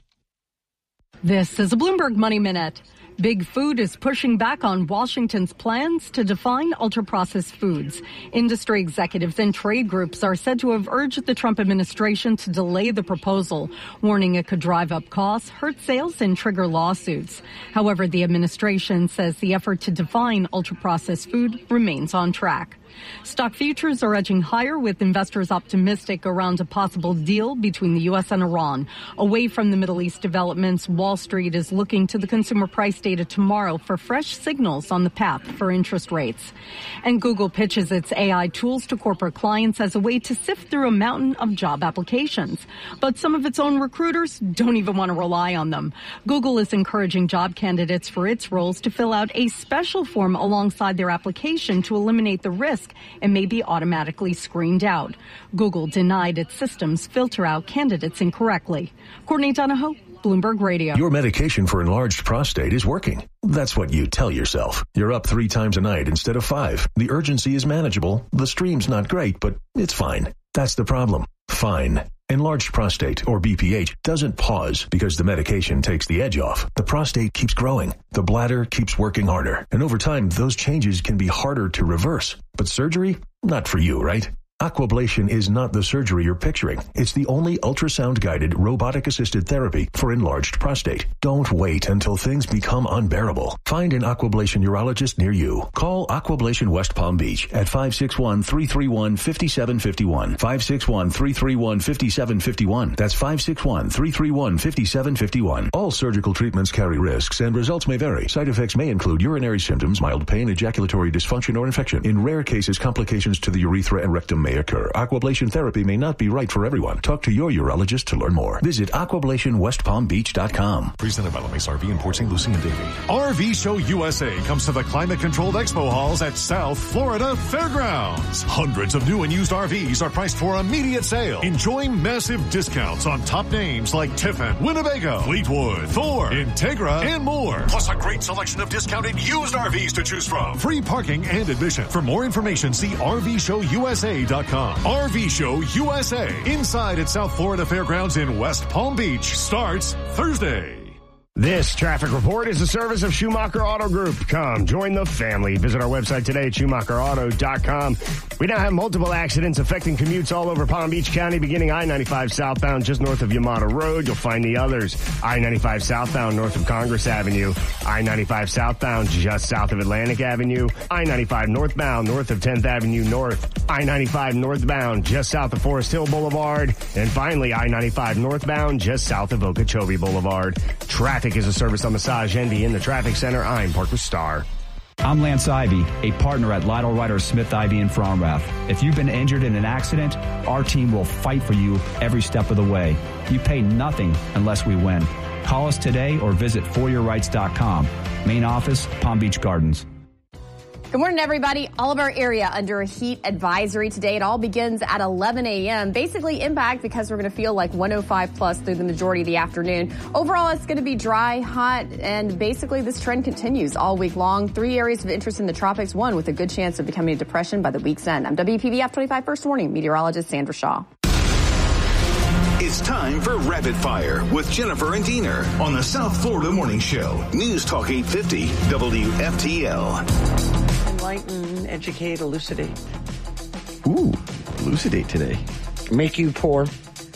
This is a Bloomberg Money Minute. Big Food is pushing back on Washington's plans to define ultra-processed foods. Industry executives and trade groups are said to have urged the Trump administration to delay the proposal, warning it could drive up costs, hurt sales, and trigger lawsuits. However, the administration says the effort to define ultra-processed food remains on track. Stock futures are edging higher with investors optimistic around a possible deal between the U S and Iran. Away from the Middle East developments, Wall Street is looking to the consumer price data tomorrow for fresh signals on the path for interest rates. And Google pitches its A I tools to corporate clients as a way to sift through a mountain of job applications. But some of its own recruiters don't even want to rely on them. Google is encouraging job candidates for its roles to fill out a special form alongside their application to eliminate the risk and may be automatically screened out. Google denied its systems filter out candidates incorrectly. Courtney Donahoe, Bloomberg Radio. Your medication for enlarged prostate is working. That's what you tell yourself. You're up three times a night instead of five. The urgency is manageable. The stream's not great, but it's fine. That's the problem. Fine. Enlarged prostate, or B P H, doesn't pause because the medication takes the edge off. The prostate keeps growing. The bladder keeps working harder. And over time, those changes can be harder to reverse. But surgery? Not for you, right? Aquablation is not the surgery you're picturing. It's the only ultrasound-guided, robotic-assisted therapy for enlarged prostate. Don't wait until things become unbearable. Find an Aquablation urologist near you. Call Aquablation West Palm Beach at five six one, three three one, five seven five one. five six one, three three one, five seven five one. That's five six one, three three one, five seven five one. All surgical treatments carry risks and results may vary. Side effects may include urinary symptoms, mild pain, ejaculatory dysfunction, or infection. In rare cases, complications to the urethra and rectum may occur. Aquablation therapy may not be right for everyone. Talk to your urologist to learn more. Visit aquablation west palm beach dot com. Presented by LeMace R V in Port Saint Lucie and Davie. R V Show U S A comes to the climate-controlled expo halls at South Florida Fairgrounds. Hundreds of new and used R Vs are priced for immediate sale. Enjoy massive discounts on top names like Tiffin, Winnebago, Fleetwood, Thor, Integra, and more. Plus a great selection of discounted used R Vs to choose from. Free parking and admission. For more information, see R V show U S A dot com. R V Show U S A, inside at South Florida Fairgrounds in West Palm Beach, starts Thursday. This traffic report is a service of Schumacher Auto Group. Come, join the family. Visit our website today at Schumacher Auto dot com. We now have multiple accidents affecting commutes all over Palm Beach County, beginning I ninety-five southbound just north of Yamata Road. You'll find the others. I ninety-five southbound north of Congress Avenue. I ninety-five southbound just south of Atlantic Avenue. I ninety-five northbound north of tenth Avenue North. I ninety-five northbound just south of Forest Hill Boulevard. And finally, I ninety-five northbound just south of Okeechobee Boulevard. Traffic is a service on Massage Envy in the traffic center. I'm Parker Starr. I'm Lance Ivy, a partner at Lytle Ryder Smith Ivy in Fromrath. If you've been injured in an accident, our team will fight for you every step of the way. You pay nothing unless we win. Call us today or visit for your rights dot com. Main office, Palm Beach Gardens. Good morning, everybody. All of our area under a heat advisory today. It all begins at eleven a.m. Basically impact because we're going to feel like one oh five plus through the majority of the afternoon. Overall, it's going to be dry, hot, and basically this trend continues all week long. Three areas of interest in the tropics, one with a good chance of becoming a depression by the week's end. I'm W P V F twenty-five First Warning meteorologist Sandra Shaw. It's time for Rapid Fire with Jennifer and Diener on the South Florida Morning Show. News Talk eight fifty W F T L. Enlighten, educate, elucidate. Ooh, elucidate today. Make you poor.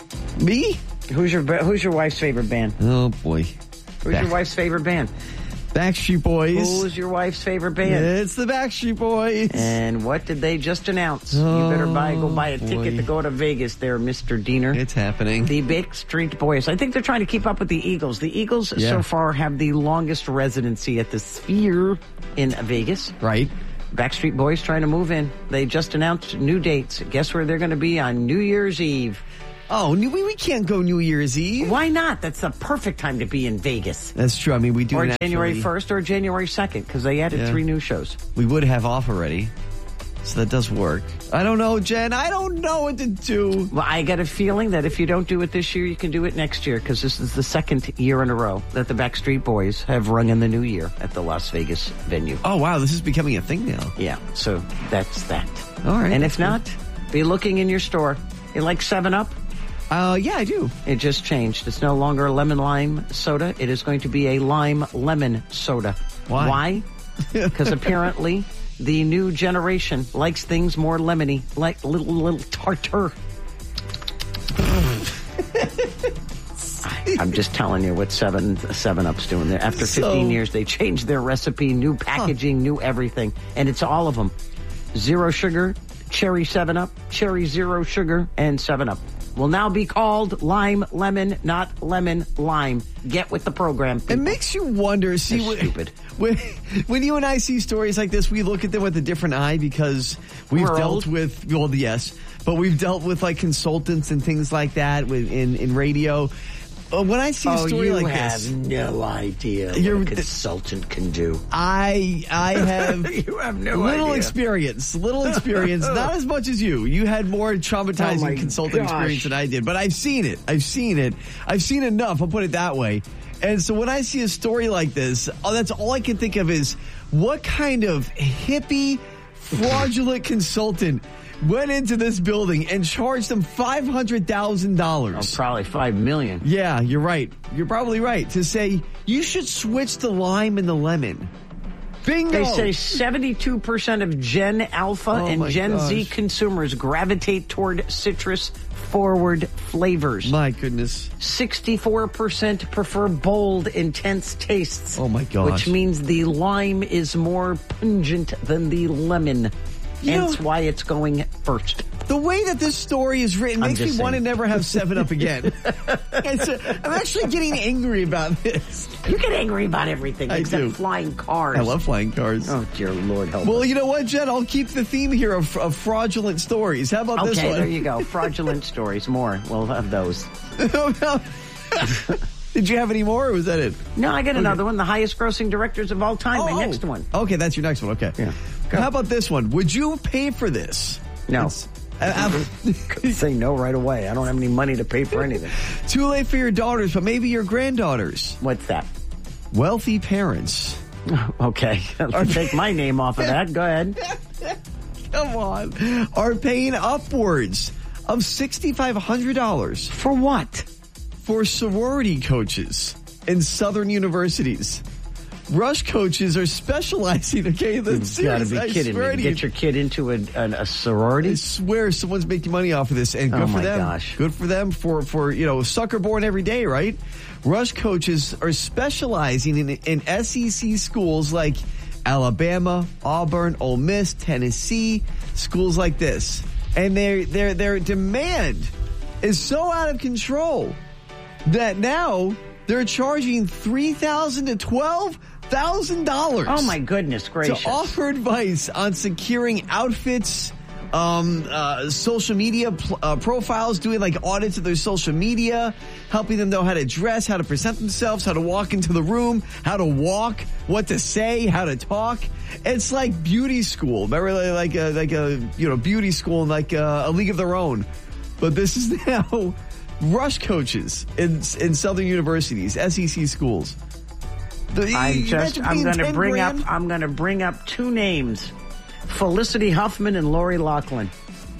Me? Who's your Who's your wife's favorite band? Oh boy. Who's Back. your wife's favorite band? Backstreet Boys. Who's your wife's favorite band? It's the Backstreet Boys. And what did they just announce? Oh, you better buy go buy a boy. ticket to go to Vegas there, Mister Diener. It's happening. The Backstreet Boys. I think they're trying to keep up with the Eagles. The Eagles Yeah. so far have the longest residency at the Sphere in Vegas. Right. Backstreet Boys trying to move in. They just announced new dates. Guess where they're going to be on New Year's Eve? Oh, we, we can't go New Year's Eve. Why not? That's the perfect time to be in Vegas. That's true. I mean, we do Or naturally- January first or January second, because they added Yeah. three new shows. We would have off already. So that does work. I don't know, Jen. I don't know what to do. Well, I got a feeling that if you don't do it this year, you can do it next year, because this is the second year in a row that the Backstreet Boys have rung in the new year at the Las Vegas venue. Oh, wow. This is becoming a thing now. Yeah, so that's that. All right. And if not, be looking in your store. You like seven up? Uh, yeah, I do. It just changed. It's no longer a lemon lime soda. It is going to be a lime lemon soda. Why? Why? Because apparently the new generation likes things more lemony, like little little tartar. I'm just telling you what seven seven up's doing there. After fifteen So- years, they changed their recipe, new packaging, new everything, and it's all of them: zero sugar, cherry seven up, cherry zero sugar, and seven up. Will now be called lime lemon, not lemon lime. Get with the program, people. It makes you wonder. See, That's when, stupid. When, when you and I see stories like this, we look at them with a different eye because we've We're dealt old. with, well, yes, but we've dealt with like consultants and things like that with, in, in radio. Uh, when I see a Oh, story you like have this, no idea You're- what a consultant can do. I I have You have no little idea. experience, little experience, not as much as you. You had more traumatizing Oh my consulting gosh. experience than I did, but I've seen it. I've seen it. I've seen enough. I'll put it that way. And so when I see a story like this, oh, that's all I can think of is what kind of hippie, fraudulent consultant went into this building and charged them five hundred thousand dollars. Oh, probably five million. Yeah, you're right. You're probably right to say you should switch the lime and the lemon. Bingo. They say seventy-two percent of Gen Alpha Oh and my Gen Z gosh. consumers gravitate toward citrus forward flavors. My goodness. sixty-four percent prefer bold, intense tastes. Oh my gosh. Which means the lime is more pungent than the lemon. You Hence know- why it's going first. The way that this story is written I'm makes me just want to saying. never have seven up again. It's, uh, I'm actually getting angry about this. You get angry about everything I except do. flying cars. I love flying cars. Oh, dear Lord, help Well, us. you know what, Jen? I'll keep the theme here of, of fraudulent stories. How about this Okay, one? there you go. Fraudulent stories. More. We'll have those. Did you have any more, or was that it? No, I got another one. The highest grossing directors of all time. Oh, My next one. Okay, that's your next one. Okay. Yeah. How about this one? Would you pay for this? No. It's- uh, uh, Say no right away. I don't have any money to pay for anything. too late for your daughters, but maybe your granddaughters. What's that? Wealthy parents. Okay. Take my name off of that. Go ahead. Come on. Are paying upwards of six thousand five hundred dollars. For what? For sorority coaches in Southern universities. Rush coaches are specializing, okay? You've got to Serious, be I kidding swear me. to To you. get your kid into a, a, a sorority? I swear someone's making money off of this, and good Oh, for my them. gosh. Good for them for, for, you know, sucker born every day, right? Rush coaches are specializing in, in S E C schools like Alabama, Auburn, Ole Miss, Tennessee, schools like this. And their, their, their demand is so out of control that now they're charging three thousand dollars to twelve thousand dollars. Oh, my goodness gracious. To offer advice on securing outfits, um, uh, social media pl- uh, profiles, doing like audits of their social media, helping them know how to dress, how to present themselves, how to walk into the room, how to walk, what to say, how to talk. It's like beauty school. Remember, like a, like a, you know, beauty school in like a, a league of their own. But this is now rush coaches in, in Southern universities, S E C schools. The- I'm just, imagine I'm paying going to ten bring grand? up, I'm going to bring up two names. Felicity Huffman and Lori Loughlin.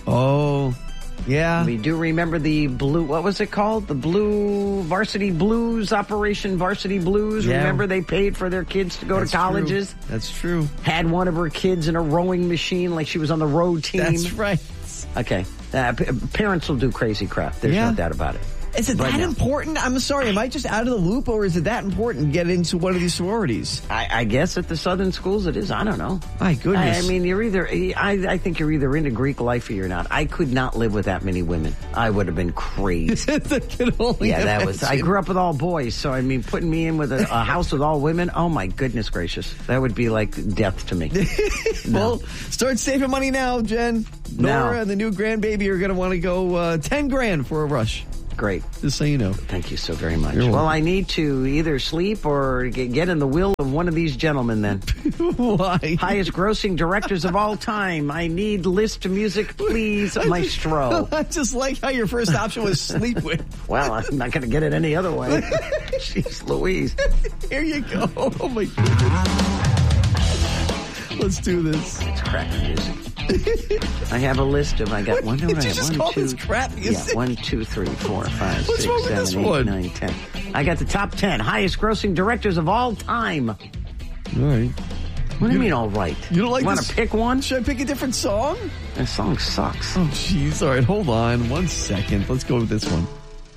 Oh, yeah. We do remember the blue, what was it called? The Blue Varsity Blues, Operation Varsity Blues. Yeah. Remember they paid for their kids to go That's to colleges? True. That's true. Had one of her kids in a rowing machine like she was on the row team. That's right. Okay. Uh, p- parents will do crazy crap. There's Yeah. no doubt about it. Is it But that no. important? I'm sorry, am I just out of the loop, or is it that important to get into one of these sororities? I, I guess at the Southern schools it is. I don't know. My goodness. I, I mean, you're either. I, I think you're either into Greek life or you're not. I could not live with that many women. I would have been crazy. I can only yeah, that was. I imagine. grew up with all boys, so I mean, putting me in with a, a house with all women. Oh my goodness gracious, that would be like death to me. Well, start saving money now, Jen. Now. Nora and the new grandbaby are going to want to go uh, ten grand for a rush. Great. Just so you know. Thank you so very much. You're Well, welcome. I need to either sleep or get, get in the will of one of these gentlemen then. Why? Highest grossing directors of all time. I need list music, please, maestro. I just like how your first option was sleep with. Well, I'm not going to get it any other way. Jeez Louise. Here you go. Oh, my goodness. Let's do this. It's crappy music. I have a list of, I got one, Did two, you I just one, call two, this crap yeah, music? one, two, three, four, five, What's six, wrong with this seven, eight, one? nine, ten. I got the top ten highest grossing directors of all time. All right. What do you mean, all right? You don't like Want this? to pick one? Should I pick a different song? That song sucks. Oh, jeez. All right, hold on one second. Let's go with this one.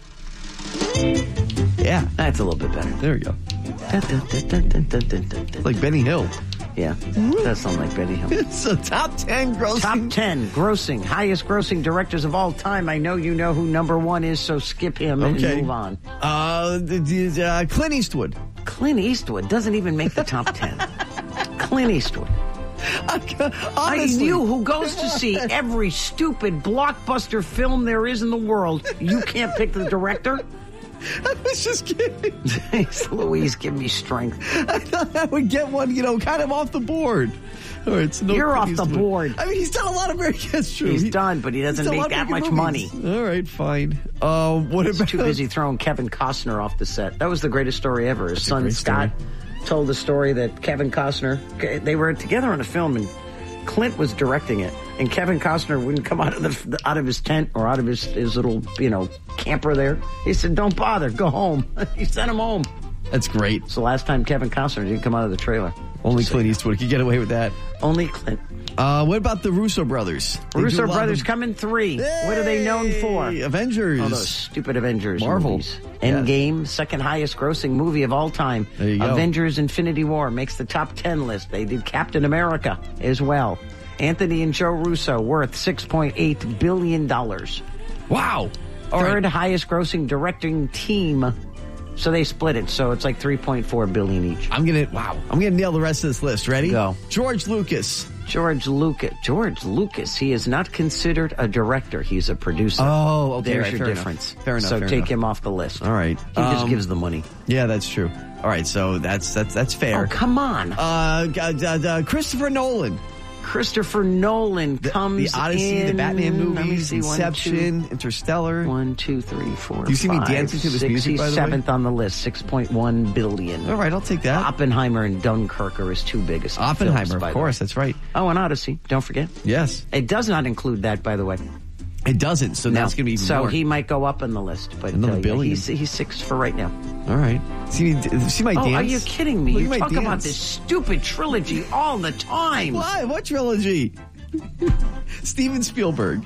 Yeah. That's a little bit better. There we go. Dun, dun, dun, dun, dun, dun, dun, dun, dun. Like Benny Hill. Yeah, that sounds like Benny Hill. It's a top ten grossing. Top ten grossing, highest grossing directors of all time. I know you know who number one is, so skip him Okay. and move on. Uh, the- the- uh, Clint Eastwood. Clint Eastwood doesn't even make the top ten. Clint Eastwood. I Honestly. knew who goes to see every stupid blockbuster film there is in the world. You can't pick the director? I was just kidding. Jeez, Louise, give me strength. I thought I would get one, you know, kind of off the board. All right, so no You're Clint off the Eastwood. board. I mean, he's done a lot of very that's true. He's He- done, but he doesn't he's done a make lot of that bigger much movies. money. All right, fine. Uh, what He's about too busy throwing Kevin Costner off the set. That was the greatest story ever. His That's a son great Scott story. told the story that Kevin Costner, they were together on a film and Clint was directing it, and Kevin Costner wouldn't come out of the out of his tent or out of his, his little, you know, camper there. He said, "Don't bother, go home." He sent him home. That's great. It's the last time Kevin Costner didn't come out of the trailer. Only Clint Eastwood could get away with that. Only Clint. Uh, what about the Russo brothers? They do a Russo lot brothers of- come in three. What are they known for? Hey, Avengers. Oh, those stupid Avengers Marvel. movies. Yeah. Endgame, second highest grossing movie of all time. There you go. Avengers Infinity War makes the top ten list. They did Captain America as well. Anthony and Joe Russo worth six point eight billion dollars. Wow. All Third right. highest grossing directing team. So they split it. So it's like three point four billion dollars each. I'm going to, wow. I'm going to nail the rest of this list. Ready? Go. George Lucas. George Lucas. George Lucas. He is not considered a director. He's a producer. Oh, okay. There's right, your fair difference. Enough. Fair enough. So fair take enough. him off the list. All right. He just Um, gives the money. Yeah, that's true. All right, so that's that's that's fair. Oh, come on. Uh, g- uh, uh, Christopher Nolan. Christopher Nolan comes The Odyssey, in, the Batman let me movies, see, one, Inception, Interstellar. two, one, two, three, four, Do you see me five, dancing to this six, music, he's by the way? seventh on the list, six point one billion. All right, I'll take that. Oppenheimer and Dunkirk are his two biggest Oppenheimer, films, by of the course, way. that's right. Oh, and Odyssey, don't forget. Yes. It does not include that, by the way. It doesn't, so No. that's going to be even so more. he might go up in the list, but Another uh, yeah, billion. he's, he's sixth for right now. All right. See, me, see my oh, dance? are you kidding me? Look You at my talk about dance. this stupid trilogy all the time. Why? What trilogy? Steven Spielberg.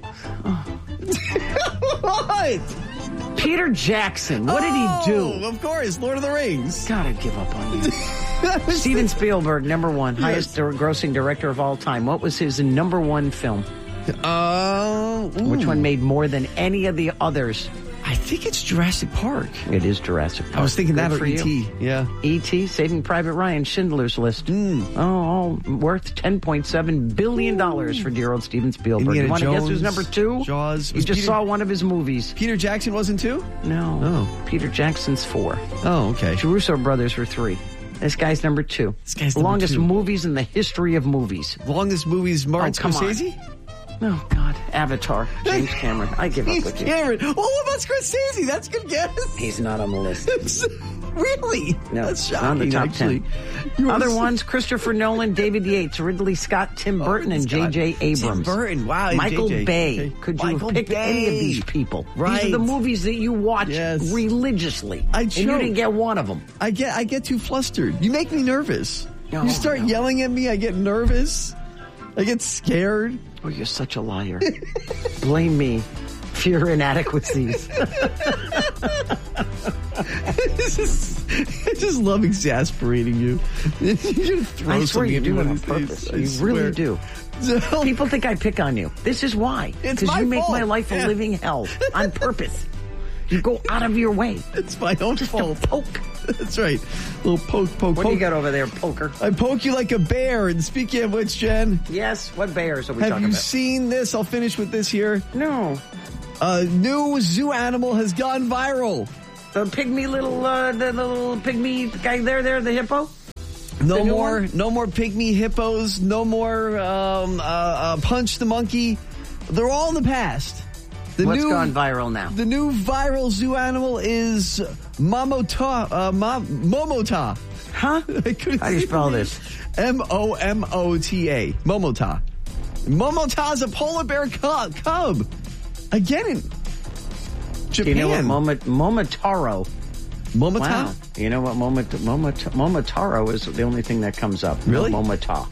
What? Peter Jackson. What did he do? Oh, of course, Lord of the Rings. God, I'd give up on you. Steven Spielberg, number one, highest dir- grossing director of all time. What was his number one film? Uh, Which one made more than any of the others? I think it's Jurassic Park. It is Jurassic Park. I was thinking Good that or for E you. T Yeah. E T, Saving Private Ryan, Schindler's List. Mm. Oh, oh, worth ten point seven billion dollars for dear old Steven Spielberg. Indiana you want to guess Jones, who's number two? Jaws. You Was just Peter- saw one of his movies. Peter Jackson wasn't two? No. Oh. Peter Jackson's four. Oh, okay. The Russo brothers were three. This guy's number two. This guy's the number longest two. movies in the history of movies. Longest movies, Martin Oh, come on. Scorsese? Oh, God. Avatar. James Cameron. I give up James with you. Cameron. Oh, what about Scorsese? That's a good guess. He's not on the list. Really? No, That's not on the shocking, top actually. ten. You Other are- ones, Christopher Nolan, David Yates, Ridley Scott, Tim Burton, and J Scott. J. Abrams. Tim Burton, wow, and Michael J J. Bay. Okay. Could you Michael have picked any of Bay. these people? Right. These are the movies that you watch Yes. religiously. I and you choke. didn't get one of them. I get I get too flustered. You make me nervous. No, you start no. yelling at me, I get nervous. I get scared. Oh, you're such a liar. Blame me. Fear inadequacies. This is, I just love exasperating you. You're gonna throw I swear you do it on something purpose. in You really do. So, People think I pick on you. This is why. It's Because my you make fault. my life a Yeah. living hell on purpose. You go out of your way. It's my own Just fault. to poke. That's right. Little poke, poke, What poke. do you got over there, poker? I poke you like a bear. And speaking of which, Jen, Yes. What bears are we have talking you about? seen this? I'll finish with this here. No. A new zoo animal has gone viral. The pygmy little, uh, the little pygmy guy there, there, the hippo? No The new more, one? no more pygmy hippos. No more um, uh, uh, Punch the Monkey. They're all in the past. The What's new, gone viral now? The new viral zoo animal is Momota. Uh, Mom, Momota. Huh? I couldn't How do you say spell the this? name. M O M O T A. Momota. Momota is a polar bear cub. cub. Again in Japan. Do you know what Moma, Momotaro? Momota? Wow. You know what Momot, Momot, Momotaro is the only thing that comes up. Really? Momota.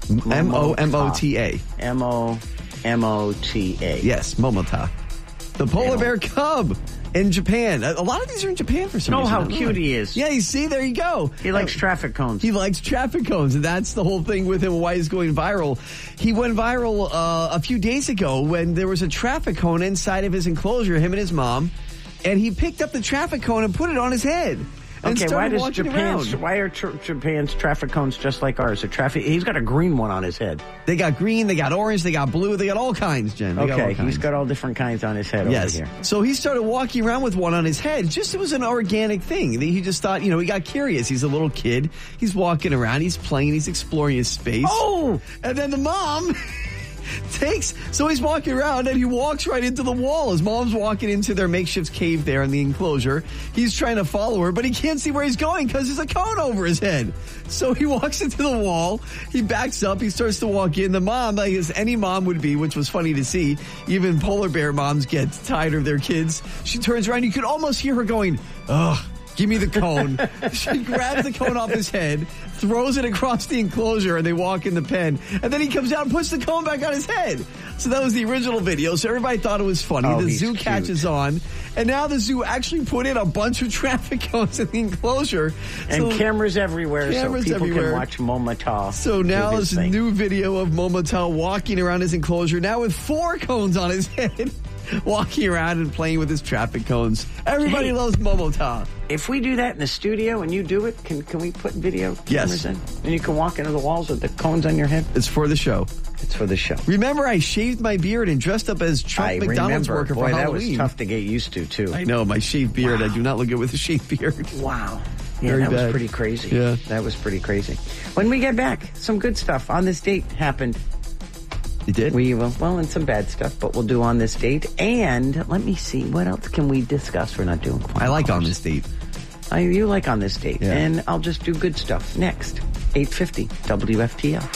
M O M O T A. M O M O T A. Yes, Momota. The polar bear cub in Japan. A, a lot of these are in Japan for some Oh, reason. how I don't cute know. he is. Yeah, you see, there you go. He likes traffic cones. He likes traffic cones, and that's the whole thing with him, why he's going viral. He went viral uh, a few days ago when there was a traffic cone inside of his enclosure, him and his mom, and he picked up the traffic cone and put it on his head. And Okay, why started does walking Japan's around. why are tr- Japan's traffic cones just like ours? A traffic he's got a green one on his head. They got green, they got orange, they got blue, they got all kinds, Jen. They got all Okay, kinds. he's got all different kinds on his head Yes. over here. So he started walking around with one on his head. Just it was an organic thing. He just thought, you know, he got curious. He's a little kid. He's walking around. He's playing. He's exploring his space. Oh! And then the mom takes, so he's walking around and he walks right into the wall. His mom's walking into their makeshift cave there in the enclosure. He's trying to follow her, but he can't see where he's going because there's a cone over his head. So he walks into the wall. He backs up. He starts to walk in. The mom, like as any mom would be, which was funny to see, even polar bear moms get tired of their kids. She turns around. You could almost hear her going, ugh. Give me the cone. She grabs the cone off his head, throws it across the enclosure, and they walk in the pen. And then he comes out and puts the cone back on his head. So that was the original video. So everybody thought it was funny. Oh, the he's zoo cute. catches on. And now the zoo actually put in a bunch of traffic cones in the enclosure. And So- cameras everywhere Cameras so people everywhere. can watch Momota. So do now his this thing. new video of Momota walking around his enclosure, now with four cones on his head, walking around and playing with his traffic cones. Everybody Hey. loves Momota. If we do that in the studio and you do it, can can we put video Yes. cameras in? And you can walk into the walls with the cones on your head? It's for the show. It's for the show. Remember, I shaved my beard and dressed up as Trump I McDonald's remember. worker Boy, for that Halloween. was tough to get used to, too. I know, my shaved beard. I do not look good with a shaved beard. Wow. Yeah, Very that bad. was pretty crazy. Yeah. That was pretty crazy. When we get back, some good stuff on this date happened. You did? We will, well, and some bad stuff, but we'll do on this date. And let me see, what else can we discuss? We're not doing I like on this date. I, you like on this date. Yeah. And I'll just do good stuff next. eight fifty W F T L.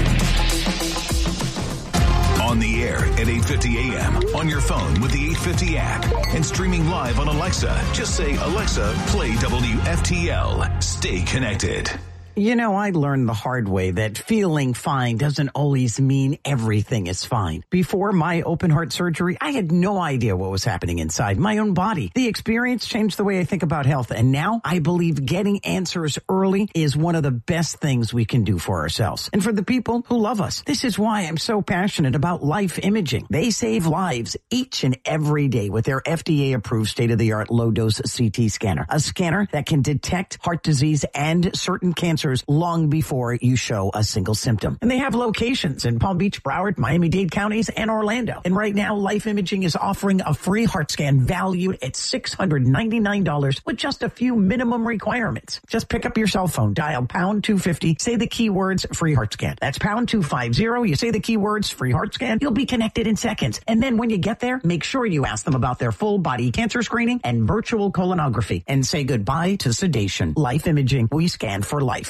On the air at eight fifty a.m. on your phone with the eight fifty app and streaming live on Alexa. Just say, Alexa, play W F T L. Stay connected. You know, I learned the hard way that feeling fine doesn't always mean everything is fine. Before my open heart surgery, I had no idea what was happening inside my own body. The experience changed the way I think about health, and now I believe getting answers early is one of the best things we can do for ourselves and for the people who love us. This is why I'm so passionate about Life Imaging. They save lives each and every day with their F D A-approved state-of-the-art low-dose C T scanner, a scanner that can detect heart disease and certain cancers long before you show a single symptom. And they have locations in Palm Beach, Broward, Miami-Dade counties, and Orlando. And right now, Life Imaging is offering a free heart scan valued at six hundred ninety-nine dollars with just a few minimum requirements. Just pick up your cell phone, dial pound two fifty, say the keywords free heart scan. That's pound two fifty. You say the keywords free heart scan, you'll be connected in seconds. And then when you get there, make sure you ask them about their full body cancer screening and virtual colonography and say goodbye to sedation. Life Imaging, we scan for life.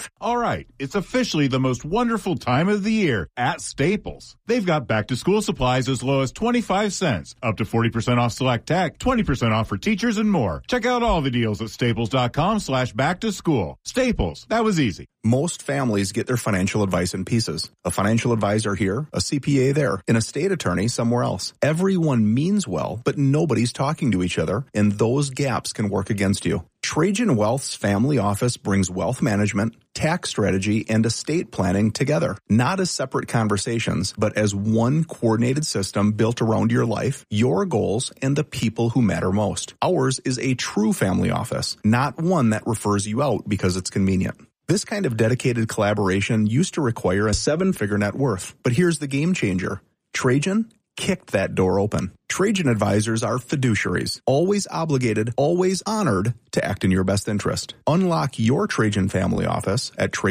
All right, it's officially the most wonderful time of the year at Staples. They've got back-to-school supplies as low as twenty-five cents, up to forty percent off select tech, twenty percent off for teachers, and more. Check out all the deals at staples.com slash back-to-school. Staples, that was easy. Most families get their financial advice in pieces. A financial advisor here, a C P A there, an estate attorney somewhere else. Everyone means well, but nobody's talking to each other, and those gaps can work against you. Trajan Wealth's family office brings wealth management, tax strategy, and estate planning together, not as separate conversations, but as one coordinated system built around your life, your goals, and the people who matter most. Ours is a true family office, not one that refers you out because it's convenient. This kind of dedicated collaboration used to require a seven-figure net worth, but here's the game changer. Trajan kicked that door open. Trajan advisors are fiduciaries, always obligated, always honored to act in your best interest. Unlock your Trajan family office at Trajan.